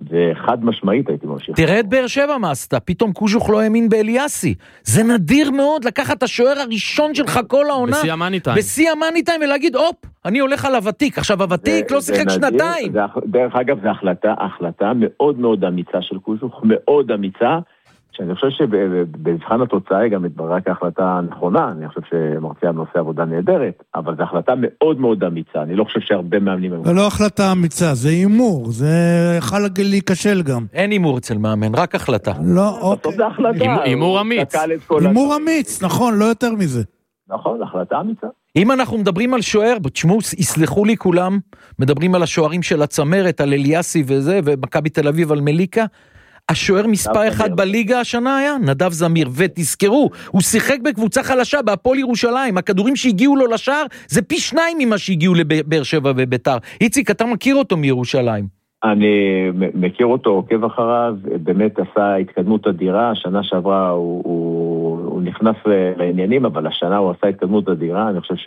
וחד משמעית הייתי ממשיך. תראה את באר שבע מה עשתה, פתאום קוז'וך לא האמין באליאסי, זה נדיר מאוד לקחת את השוער הראשון שלך כל העונה, בשיא המאני טיים, ולהגיד אופ, אני הולך על הוותיק, עכשיו הוותיק לא שיחק שנתיים. דרך אגב, זו החלטה מאוד מאוד אמיצה של קוז'וך, מאוד אמיצה, שאני חושב שבבחן התוצאה גם התבררה כהחלטה נכונה, אני חושב שמרציאנו עושה עבודה נהדרת, אבל זו החלטה מאוד מאוד אמיצה, אני לא חושב שהרבה מאמנים... זה לא החלטה אמיצה, זה אימור, זה יכול להיכשל גם. אין אימור אצל מאמן, רק החלטה. לא, אוקיי. זה החלטה. אימור אמיץ. אימור אמיץ, נכון, לא יותר מזה. נכון, החלטה אמיצה. אם אנחנו מדברים על שוער, תשמעו, יסלחו לי כולם, מדברים על השוערים של הצמרת, על אליאסי וזה, ומכבי תל אביב על מליקה, השוער מספר 1 בליגה השנה היה נדב זמיר, ותזכרו, הוא שיחק בקבוצה חלשה בהפועל ירושלים, הכדורים שהגיעו לו לשער זה פי 2 ממה שהגיעו לבאר שבע וביתר. איציק, אתה מכיר אותו מירושלים? אני מכיר אותו, עוקב אחריו, באמת עשה התקדמות אדירה, השנה שעברה הוא נכנס לעניינים, אבל השנה הוא עשה התקדמות אדירה, אני חושב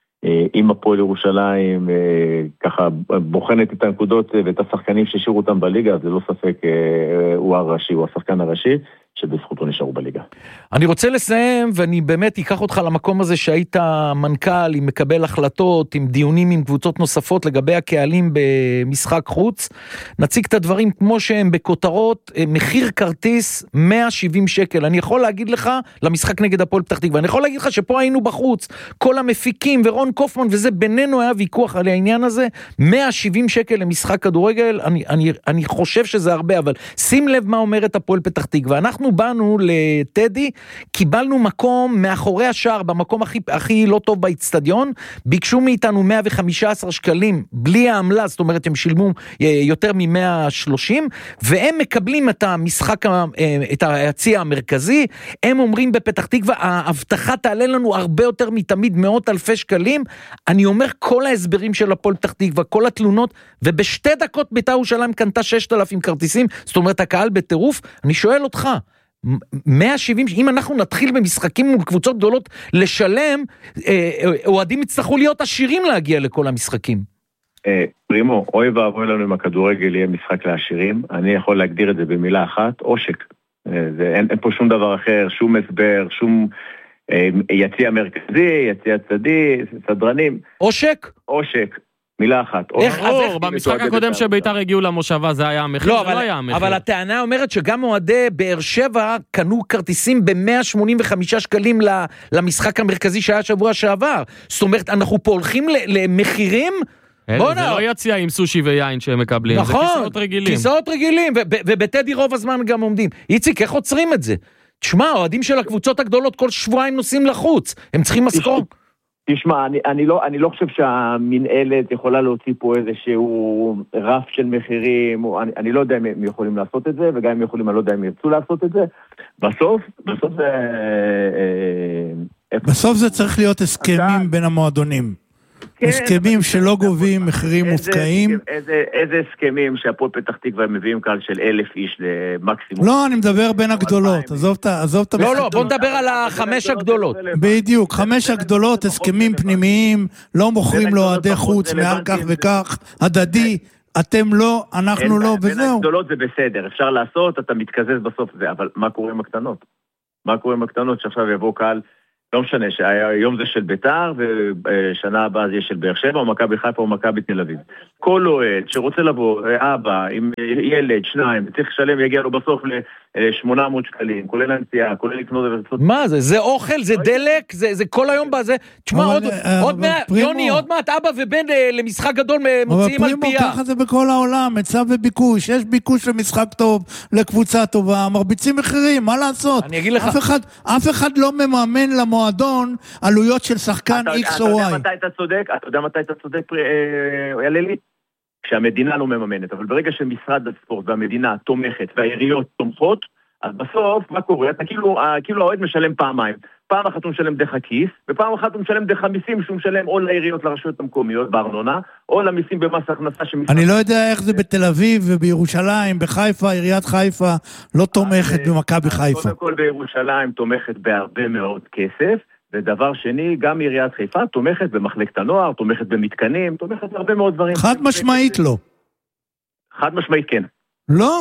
אם הפועל ירושלים ככה בוחנת את הנקודות ואת השחקנים ששירו אותם בליגה, זה לא ספק הוא הראשי, הוא השחקן הראשי, שבזכותו נשארו בליגה. אני רוצה לסיים, ואני באמת אקח אותך למקום הזה שהיית מנכ"ל, עם מקבל החלטות, עם דיונים עם קבוצות נוספות לגבי הקהלים במשחק חוץ. נציג את הדברים כמו שהם בכותרות, מחיר כרטיס 170 שקל. אני יכול להגיד לך, למשחק נגד הפועל פתח תקווה, אני יכול להגיד לך שפה היינו בחוץ, כל המפיקים ורון קופמן, וזה בינינו היה ויכוח על העניין הזה, 170 שקל למשחק כדורגל, אני חושב שזה הרבה, אבל שים לב מה אומרת הפועל פתח תקווה. אנחנו באנו לטדי, קיבלנו מקום מאחורי השער, במקום הכי לא טוב באצטדיון, ביקשו מאיתנו 115 שקלים, בלי העמלה, זאת אומרת, הם שילמו יותר מ-130, והם מקבלים את המשחק, את היציע המרכזי, הם אומרים בפתח תקווה, ההבטחה תעלה לנו הרבה יותר מתמיד, 100,000 שקלים, אני אומר כל ההסברים של הפועל פתח תקווה, כל התלונות, ובשתי דקות בית"ר ירושלים קנתה 6,000 כרטיסים, זאת אומרת, הקהל בטירוף, אני שואל אותך, 170, אם אנחנו נתחיל במשחקים מול קבוצות גדולות לשלם, אוהדים יצטרכו להיות עשירים להגיע לכל המשחקים. פרימו, אוי ואבוי לנו עם הכדורגל יהיה משחק לעשירים, אני יכול להגדיר את זה במילה אחת, עושק. אין פה שום דבר אחר, שום הסבר, שום יציע מרכזי, יציע צדי, סדרנים. עושק? עושק. מילה אחת. במשחק הקודם שביתר הגיעו למושבה זה היה המחיר, זה לא היה המחיר. אבל הטענה אומרת שגם אוהדי באר שבע קנו כרטיסים ב-185 שקלים למשחק המרכזי שהיה שבוע שעבר. זאת אומרת, אנחנו פה הולכים למחירים... זה לא יציע עם סושי ויין שהם מקבלים, זה כיסאות רגילים. כיסאות רגילים, ובטדי רוב הזמן גם עומדים. איציק, איך עוצרים את זה? תשמע, אוהדים של הקבוצות הגדולות כל שבועיים נוסעים לחוץ, הם צריכים משכורת. תשמע, אני לא חושב שהמנהלת יכולה להוציא פה איזשהו רף של מחירים, אני לא יודע אם הם יכולים לעשות את זה, וגם אם יכולים, אני לא יודע אם ירצו לעשות את זה. בסוף זה צריך להיות הסכמים בין המועדונים. הסכמים שלא גובים מחירים מופקעים. איזה הסכמים שהפועל פתח תקווה מביאים קהל של 1,000 איש למקסימום? לא, אני מדבר בין הגדולות, עזוב את לא, בוא נדבר על 5 הגדולות. בדיוק, 5 הגדולות, הסכמים פנימיים, לא מוכרים לו עדי חוץ, מעל כך וכך, הדדי, אתם לא, אנחנו לא, וזהו. בין הגדולות זה בסדר, אפשר לעשות, אתה מתקזז בסוף זה, אבל מה קורה עם הקטנות? מה קורה עם הקטנות שעכשיו יבוא קהל? לא משנה, שהיום זה של ביתר, ושנה הבאה זה יהיה של באר שבע, או מכבי חיפה, או מכבי תל אביב. כל אוהד שרוצה לבוא, אבא, עם ילד, 2, צריך לשלם, יגיע לו בסוף ל-800 שקלים, כולל הנסיעה, כולל לקנות... מה זה? זה אוכל, זה דלק, זה כל היום בזה. תשמע, עוד מעט, יוני, עוד מעט אבא ובן למשחק גדול מוציאים על פיה. אבל ככה זה בכל העולם, היצע וביקוש, יש ביקוש למשחק טוב, לקבוצה טובה, מרביצים מחירים, מה לעשות? אני אגיד לך... אף אחד לא מממן למועדון עלויות של שחקן X או Y. אתה יודע מתי אתה צודק, יעללי? כשהמדינה לא מממנת, אבל ברגע שמשרד הספורט והמדינה תומכת והעיריות תומכות, אז בסוף, מה קורה? אתה כאילו האוהד משלם פעמיים. פעם אחת הוא משלם דרך הכיס, ופעם אחת הוא משלם דרך המיסים שהוא משלם או לעיריות לרשויות המקומיות בארנונה, או למיסים במס הכנסה אני לא יודע איך זה בתל אביב ובירושלים, בחיפה, עיריית חיפה לא תומכת במכבי חיפה. קודם כל בירושלים תומכת בהרבה מאוד כסף, ודבר שני, גם עיריית חיפה תומכת במחלקת הנוער, תומכת במתקנים, תומכת בהרבה מאוד דברים. חד משמעית לא. חד משמעית כן. לא?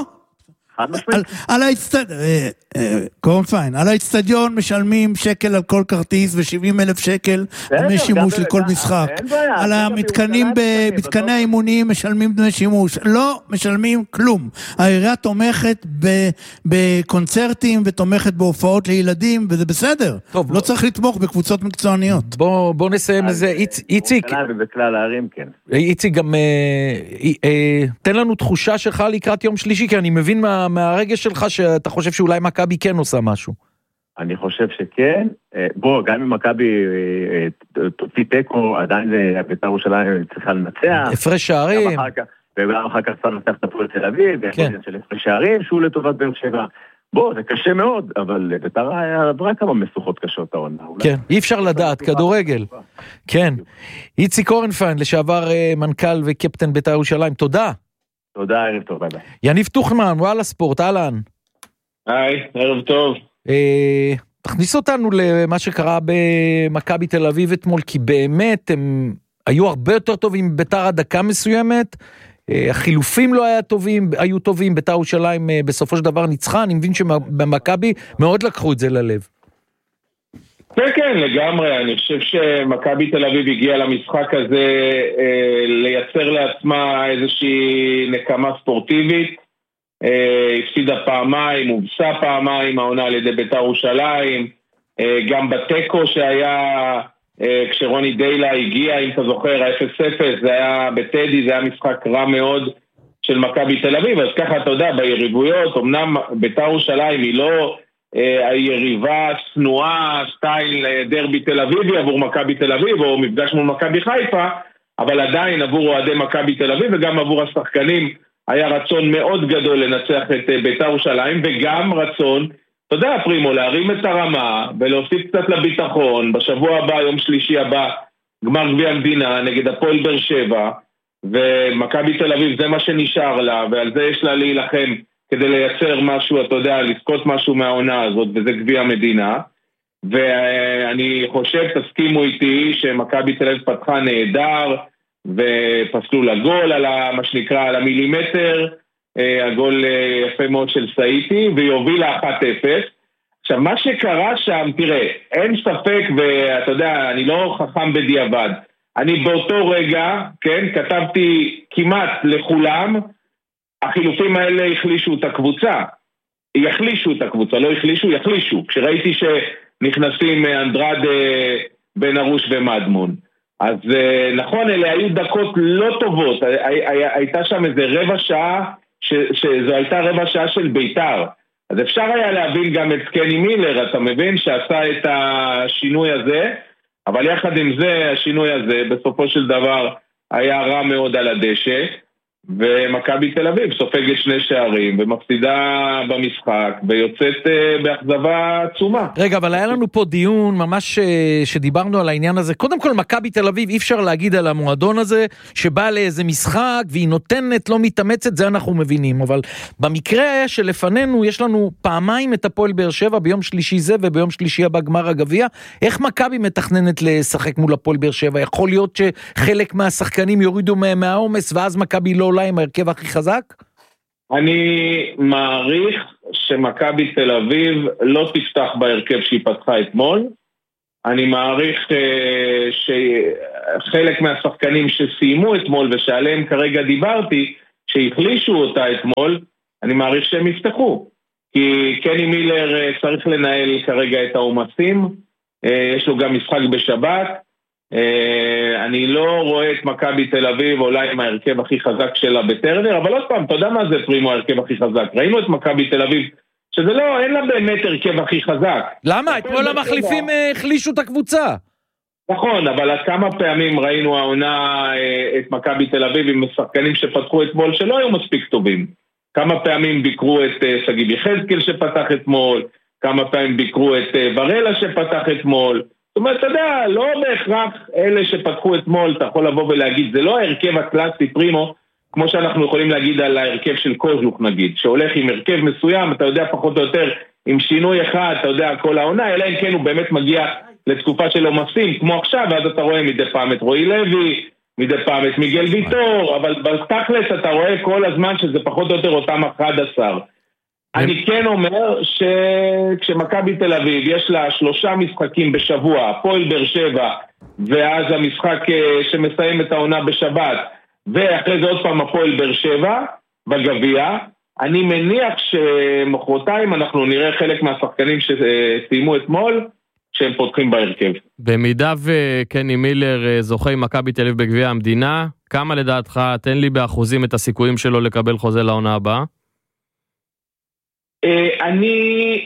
על האצטדיון משלמים שקל על כל כרטיס ו70,000 שקל דמי שימוש לכל משחק. על המתקנים במתקני האימונים משלמים דמי שימוש. לא משלמים כלום. העירייה תומכת בקונצרטים ותומכת בהופעות לילדים, וזה בסדר. לא צריך לתמוך בקבוצות מקצועניות. בוא נסיים לזה. איציק, בכלל הערים כן. איציק, גם תן לנו תחושה שלך לקראת יום שלישי, כי אני מבין מהרגע שלך שאתה חושב שאולי מכבי כן עושה משהו. אני חושב שכן. בוא, גם אם מכבי תוציא תיקו, עדיין בית"ר ירושלים צריכה לנצח. הפרש שערים. וגם אחר כך צריך לנצח את הפועל תל אביב, והפרש של הפרש שערים, שהוא לטובת באר שבע. בוא, זה קשה מאוד, אבל בית"ר עברה כמה משוכות קשות העונה. כן, אי אפשר לדעת, כדורגל. כן. איציק אורנפיין, לשעבר מנכ"ל וקפטן בית"ר ירושלים, תודה. תודה, ערב טוב, ביי ביי. יניב תוכמן, וואלה ספורט, אהלן. היי, ערב טוב. תכניס אותנו למה שקרה במכבי תל אביב אתמול, כי באמת הם היו הרבה יותר טובים בית"ר עד דקה מסוימת, החילופים לא היו טובים, בית"ר ירושלים בסופו של דבר ניצחה, אני מבין שבמכבי מאוד לקחו את זה ללב. כן, לגמרי, אני חושב שמכבי תל אביב הגיעה למשחק הזה לייצר לעצמה איזושהי נקמה ספורטיבית, הפסידה פעמיים, הובסה פעמיים העונה על ידי בית"ר ירושלים, גם בטקו שהיה כשרוני דיילה הגיע, אם אתה זוכר, ה-0-0, זה היה בטדי, זה היה משחק רע מאוד של מכבי תל אביב, אז ככה אתה יודע, ביריבויות, אמנם בית"ר ירושלים היא לא היריבה סנועה סטייל דרבי תל אביבי עבור מכבי תל אביב או מפגש מול מכבי חיפה, אבל עדיין עבור אוהדי מכבי תל אביב וגם עבור השחקנים היה רצון מאוד גדול לנצח את בית"ר ירושלים, וגם רצון, אתה יודע פרימו, להרים את הרמה ולהוסיף קצת לביטחון. בשבוע הבא, יום שלישי הבא, גמר גביע המדינה נגד הפועל באר שבע, ומכבי תל אביב זה מה שנשאר לה, ועל זה יש לה להילחם כדי לייצר משהו, אתה יודע, לזכות משהו מהעונה הזאת, וזה גביע המדינה. ואני חושב, תסכימו איתי, שמכבי תל אביב פתחה נהדר, ופסלו לגול על מה שנקרא, על המילימטר, הגול יפה מאוד של סאיטי, והיא הובילה 1-0. עכשיו, מה שקרה שם, תראה, אין ספק, ואתה יודע, אני לא חכם בדיעבד, אני באותו רגע, כן, כתבתי כמעט לכולם, החילופים האלה החלישו את הקבוצה. יחלישו את הקבוצה, לא החלישו, יחלישו. כשראיתי שנכנסים אנדרד, בן ארוש ומדמון. אז נכון, אלה היו דקות לא טובות. הייתה שם איזה רבע שעה, שזו הייתה רבע שעה של בית"ר. אז אפשר היה להבין גם את סקני מילר, אתה מבין, שעשה את השינוי הזה, אבל יחד עם זה, השינוי הזה, בסופו של דבר, היה רע מאוד על הדשא. ומכבי תל אביב סופגת 2 שערים ומפסידה במשחק ויוצאת באכזבה עצומה. רגע, אבל היה לנו פה דיון ממש שדיברנו על העניין הזה. קודם כל, מכבי תל אביב, אי אפשר להגיד על המועדון הזה שבא לאיזה משחק והיא נותנת, לא מתאמצת, זה אנחנו מבינים. אבל במקרה שלפנינו יש לנו פעמיים את הפועל באר שבע ביום שלישי זה וביום שלישי הבא גמר הגביע. איך מכבי מתכננת לשחק מול הפועל באר שבע? יכול להיות שחלק מהשחקנים יורידו מהעומס ואז מכבי לא עולה עם ההרכב הכי חזק? אני מעריך שמכבי תל אביב לא תפתח בהרכב שהיא פתחה אתמול. אני מעריך שחלק מהשחקנים שסיימו אתמול ושעליהם כרגע דיברתי, שהחלישו אותה אתמול, אני מעריך שהם יפתחו. כי קני מילר צריך לנהל כרגע את העומסים, יש לו גם משחק בשבת, אני לא רואה את מכבי תל אביב אולי עם ההרכב הכי חזק שלה בטרנר, אבל עוד פעם, אתה יודע מה זה פרימו ההרכב הכי חזק? ראינו את מכבי תל אביב, שזה לא, אין לה באמת הרכב הכי חזק. למה? אתמול המחליפים החלישו את הקבוצה. נכון, אבל עד כמה פעמים ראינו העונה את מכבי תל אביב עם שחקנים שפתחו אתמול שלא היו מספיק טובים. כמה פעמים ביקרו את סגיב יחזקאל שפתח אתמול, כמה פעמים ביקרו את ברלה שפתח אתמול. זאת אומרת, אתה יודע, לא בהכרח אלה שפתחו אתמול, אתה יכול לבוא ולהגיד, זה לא ההרכב הקלאסי פרימו, כמו שאנחנו יכולים להגיד על ההרכב של קוז'וק נגיד, שהולך עם הרכב מסוים, אתה יודע פחות או יותר, עם שינוי אחד, אתה יודע, כל העונה, אלא אם כן הוא באמת מגיע לתקופה של עומסים, כמו עכשיו, ואז אתה רואה מדי פעם את רועי לוי, מדי פעם את מיגל ויטור, אבל בתכלס אתה רואה כל הזמן שזה פחות או יותר אותם 11. אני כן אומר שכשמכבי תל אביב יש לה 3 משחקים בשבוע, הפועל באר שבע, ואז המשחק שמסיים את העונה בשבת, ואחרי זה עוד פעם הפועל באר שבע בגביע, אני מניח שמחרתיים אנחנו נראה חלק מהשחקנים שסיימו אתמול, שהם פותחים בהרכב. במידה וקני מילר זוכה עם מכבי תל אביב בגביע המדינה, כמה לדעתך, תן לי באחוזים את הסיכויים שלו לקבל חוזה לעונה הבאה? אני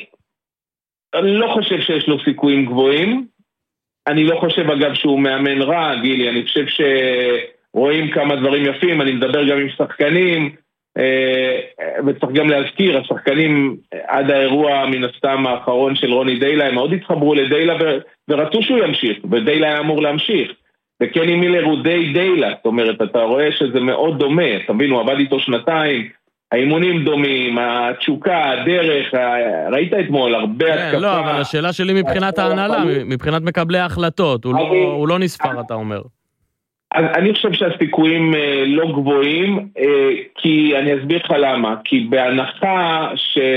לא חושב שיש לו סיכויים גבוהים. אני לא חושב אגב שהוא מאמן רע, גילי. אני חושב שרואים כמה דברים יפים. אני מדבר גם עם שחקנים, וצריך גם להזכיר, השחקנים עד האירוע מן הסתם האחרון של רוני דיילה, הם מאוד התחברו לדיילה ורצו שהוא ימשיך, ודיילה היה אמור להמשיך. וקני מילר הוא די דיילה, זאת אומרת, אתה רואה שזה מאוד דומה, אתה מבין, הוא עבד איתו 2, האימונים דומים, התשוקה, הדרך, ראית אתמול, הרבה התקפה. לא, אבל השאלה שלי מבחינת ההנהלה, מבחינת מקבלי ההחלטות, הוא לא נספר, אתה אומר. אז אני חושב שהסיכויים לא גבוהים, כי אני אסביר לך למה, כי בהנחה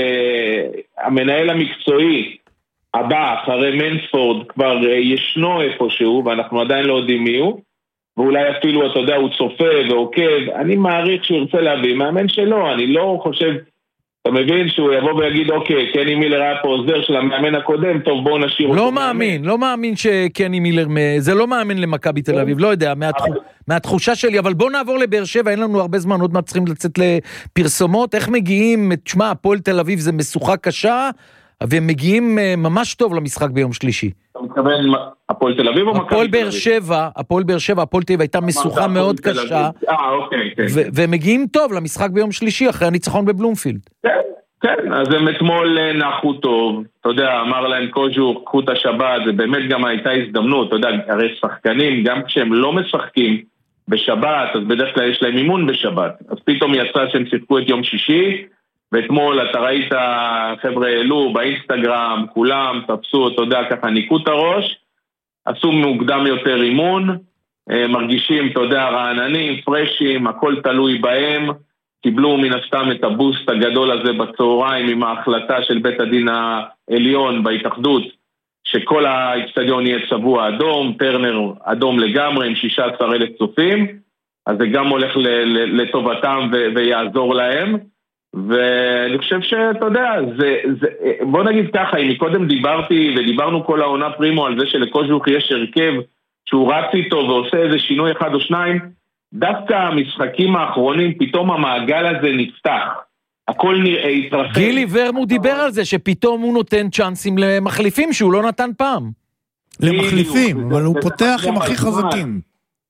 שהמנהל המקצועי הבא, אחרי מנספורד, כבר ישנו איפשהו, ואנחנו עדיין לא יודעים מי הוא, ואולי אפילו, אתה יודע, הוא צופה ועוקב, אני מעריך שהוא ירצה להביא מאמן שלו, אני לא חושב, אתה מבין שהוא יבוא ויגיד, אוקיי, קני מילר היה פה עוזר של המאמן הקודם, טוב בואו נשאיר אותו. לא מאמין שקני מילר, זה לא מאמן למכבי תל אביב, לא יודע, מהתחושה שלי, אבל בואו נעבור לבאר שבע, אין לנו הרבה זמן, עוד מעט צריכים לצאת לפרסומות, איך מגיעים, תשמע, הפועל תל אביב זה משוכה קשה, והם מגיעים ממש טוב למשחק ביום שלישי. אתה מתכוון הפועל תל אביב או מכבי תל אביב? הפועל באר שבע, הפועל תל אביב הייתה משוכה מאוד קשה, והם מגיעים טוב למשחק ביום שלישי, אחרי הניצחון בבלומפילד. כן, אז הם אתמול נחו טוב, אתה יודע, אמר להם קוז'וק, קחו את השבת, זה באמת גם הייתה הזדמנות, אתה יודע, הרי שחקנים, גם כשהם לא משחקים בשבת, אז בדרך כלל יש להם אימון בשבת, אז פתאום יצא שהם שיחקו את יום שישי, ואתמול אתה ראית, חבר'ה העלו באינסטגרם, כולם תפסו, אתה יודע, ככה ניקו את הראש, עשו מוקדם יותר אימון, מרגישים, אתה יודע, רעננים, פרשים, הכל תלוי בהם, קיבלו מן הסתם את הבוסט הגדול הזה בצהריים עם ההחלטה של בית הדין העליון בהתאחדות, שכל האצטדיון יהיה צבוע אדום, טרנר אדום לגמרי עם 16,000 צופים, אז זה גם הולך לטובתם ויעזור להם, ואני חושב שאתה יודע, בוא נגיד ככה, אם מקודם דיברנו כל העונה פרימו על זה שלקוז'וק יש הרכב שהוא רץ איתו ועושה איזה שינוי אחד או שניים, דווקא המשחקים האחרונים פתאום המעגל הזה נפתח, הכל התרחב. גילי ורמו דיבר על זה שפתאום הוא נותן צ'אנסים למחליפים שהוא לא נתן פעם. למחליפים, אבל הוא פותח עם הכי חזקים.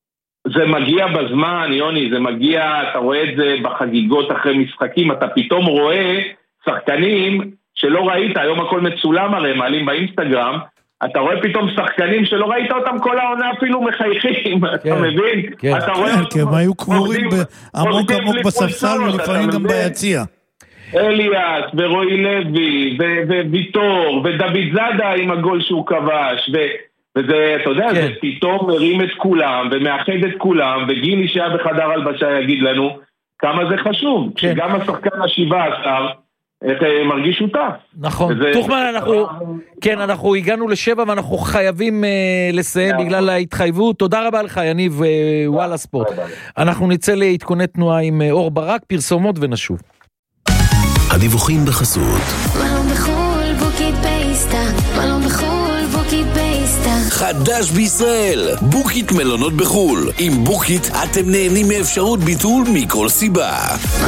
זה מגיע בזמן, יוני, זה מגיע, אתה רואה את זה בחגיגות אחרי משחקים, אתה פתאום רואה שחקנים שלא ראית, היום הכל מצולם הרי, מעלים באינסטגרם, אתה רואה פתאום שחקנים שלא ראית אותם כל העונה אפילו מחייכים, אתה מבין? אתה רואה... כי הם היו קבורים עמוק עמוק בספסל ולפעמים גם ביציע. אליאס ורועי לוי וויטור ודוד זאדה עם הגול שהוא כבש וזה, אתה יודע, זה פתאום מרים את כולם ומאחד את כולם, וגילי שהיה בחדר הלבשה יגיד לנו כמה זה חשוב, שגם השחקן ה-17 מרגיש שותף. נכון, תוכמן, אנחנו הגענו ל7 ואנחנו חייבים לסיים בגלל ההתחייבות. תודה רבה לך יניב וואלה ספורט. אנחנו נצא להתכונן תנועה עם אור ברק, פרסומות ונשוב. הדיווחים בחסות מלון בחול בוקית בייסטה, מלון בחול בוקית בייסטה, חדש בישראל, בוקית מלונות בחול. עם בוקית אתם נהנים מאפשרות ביטול מכל סיבה.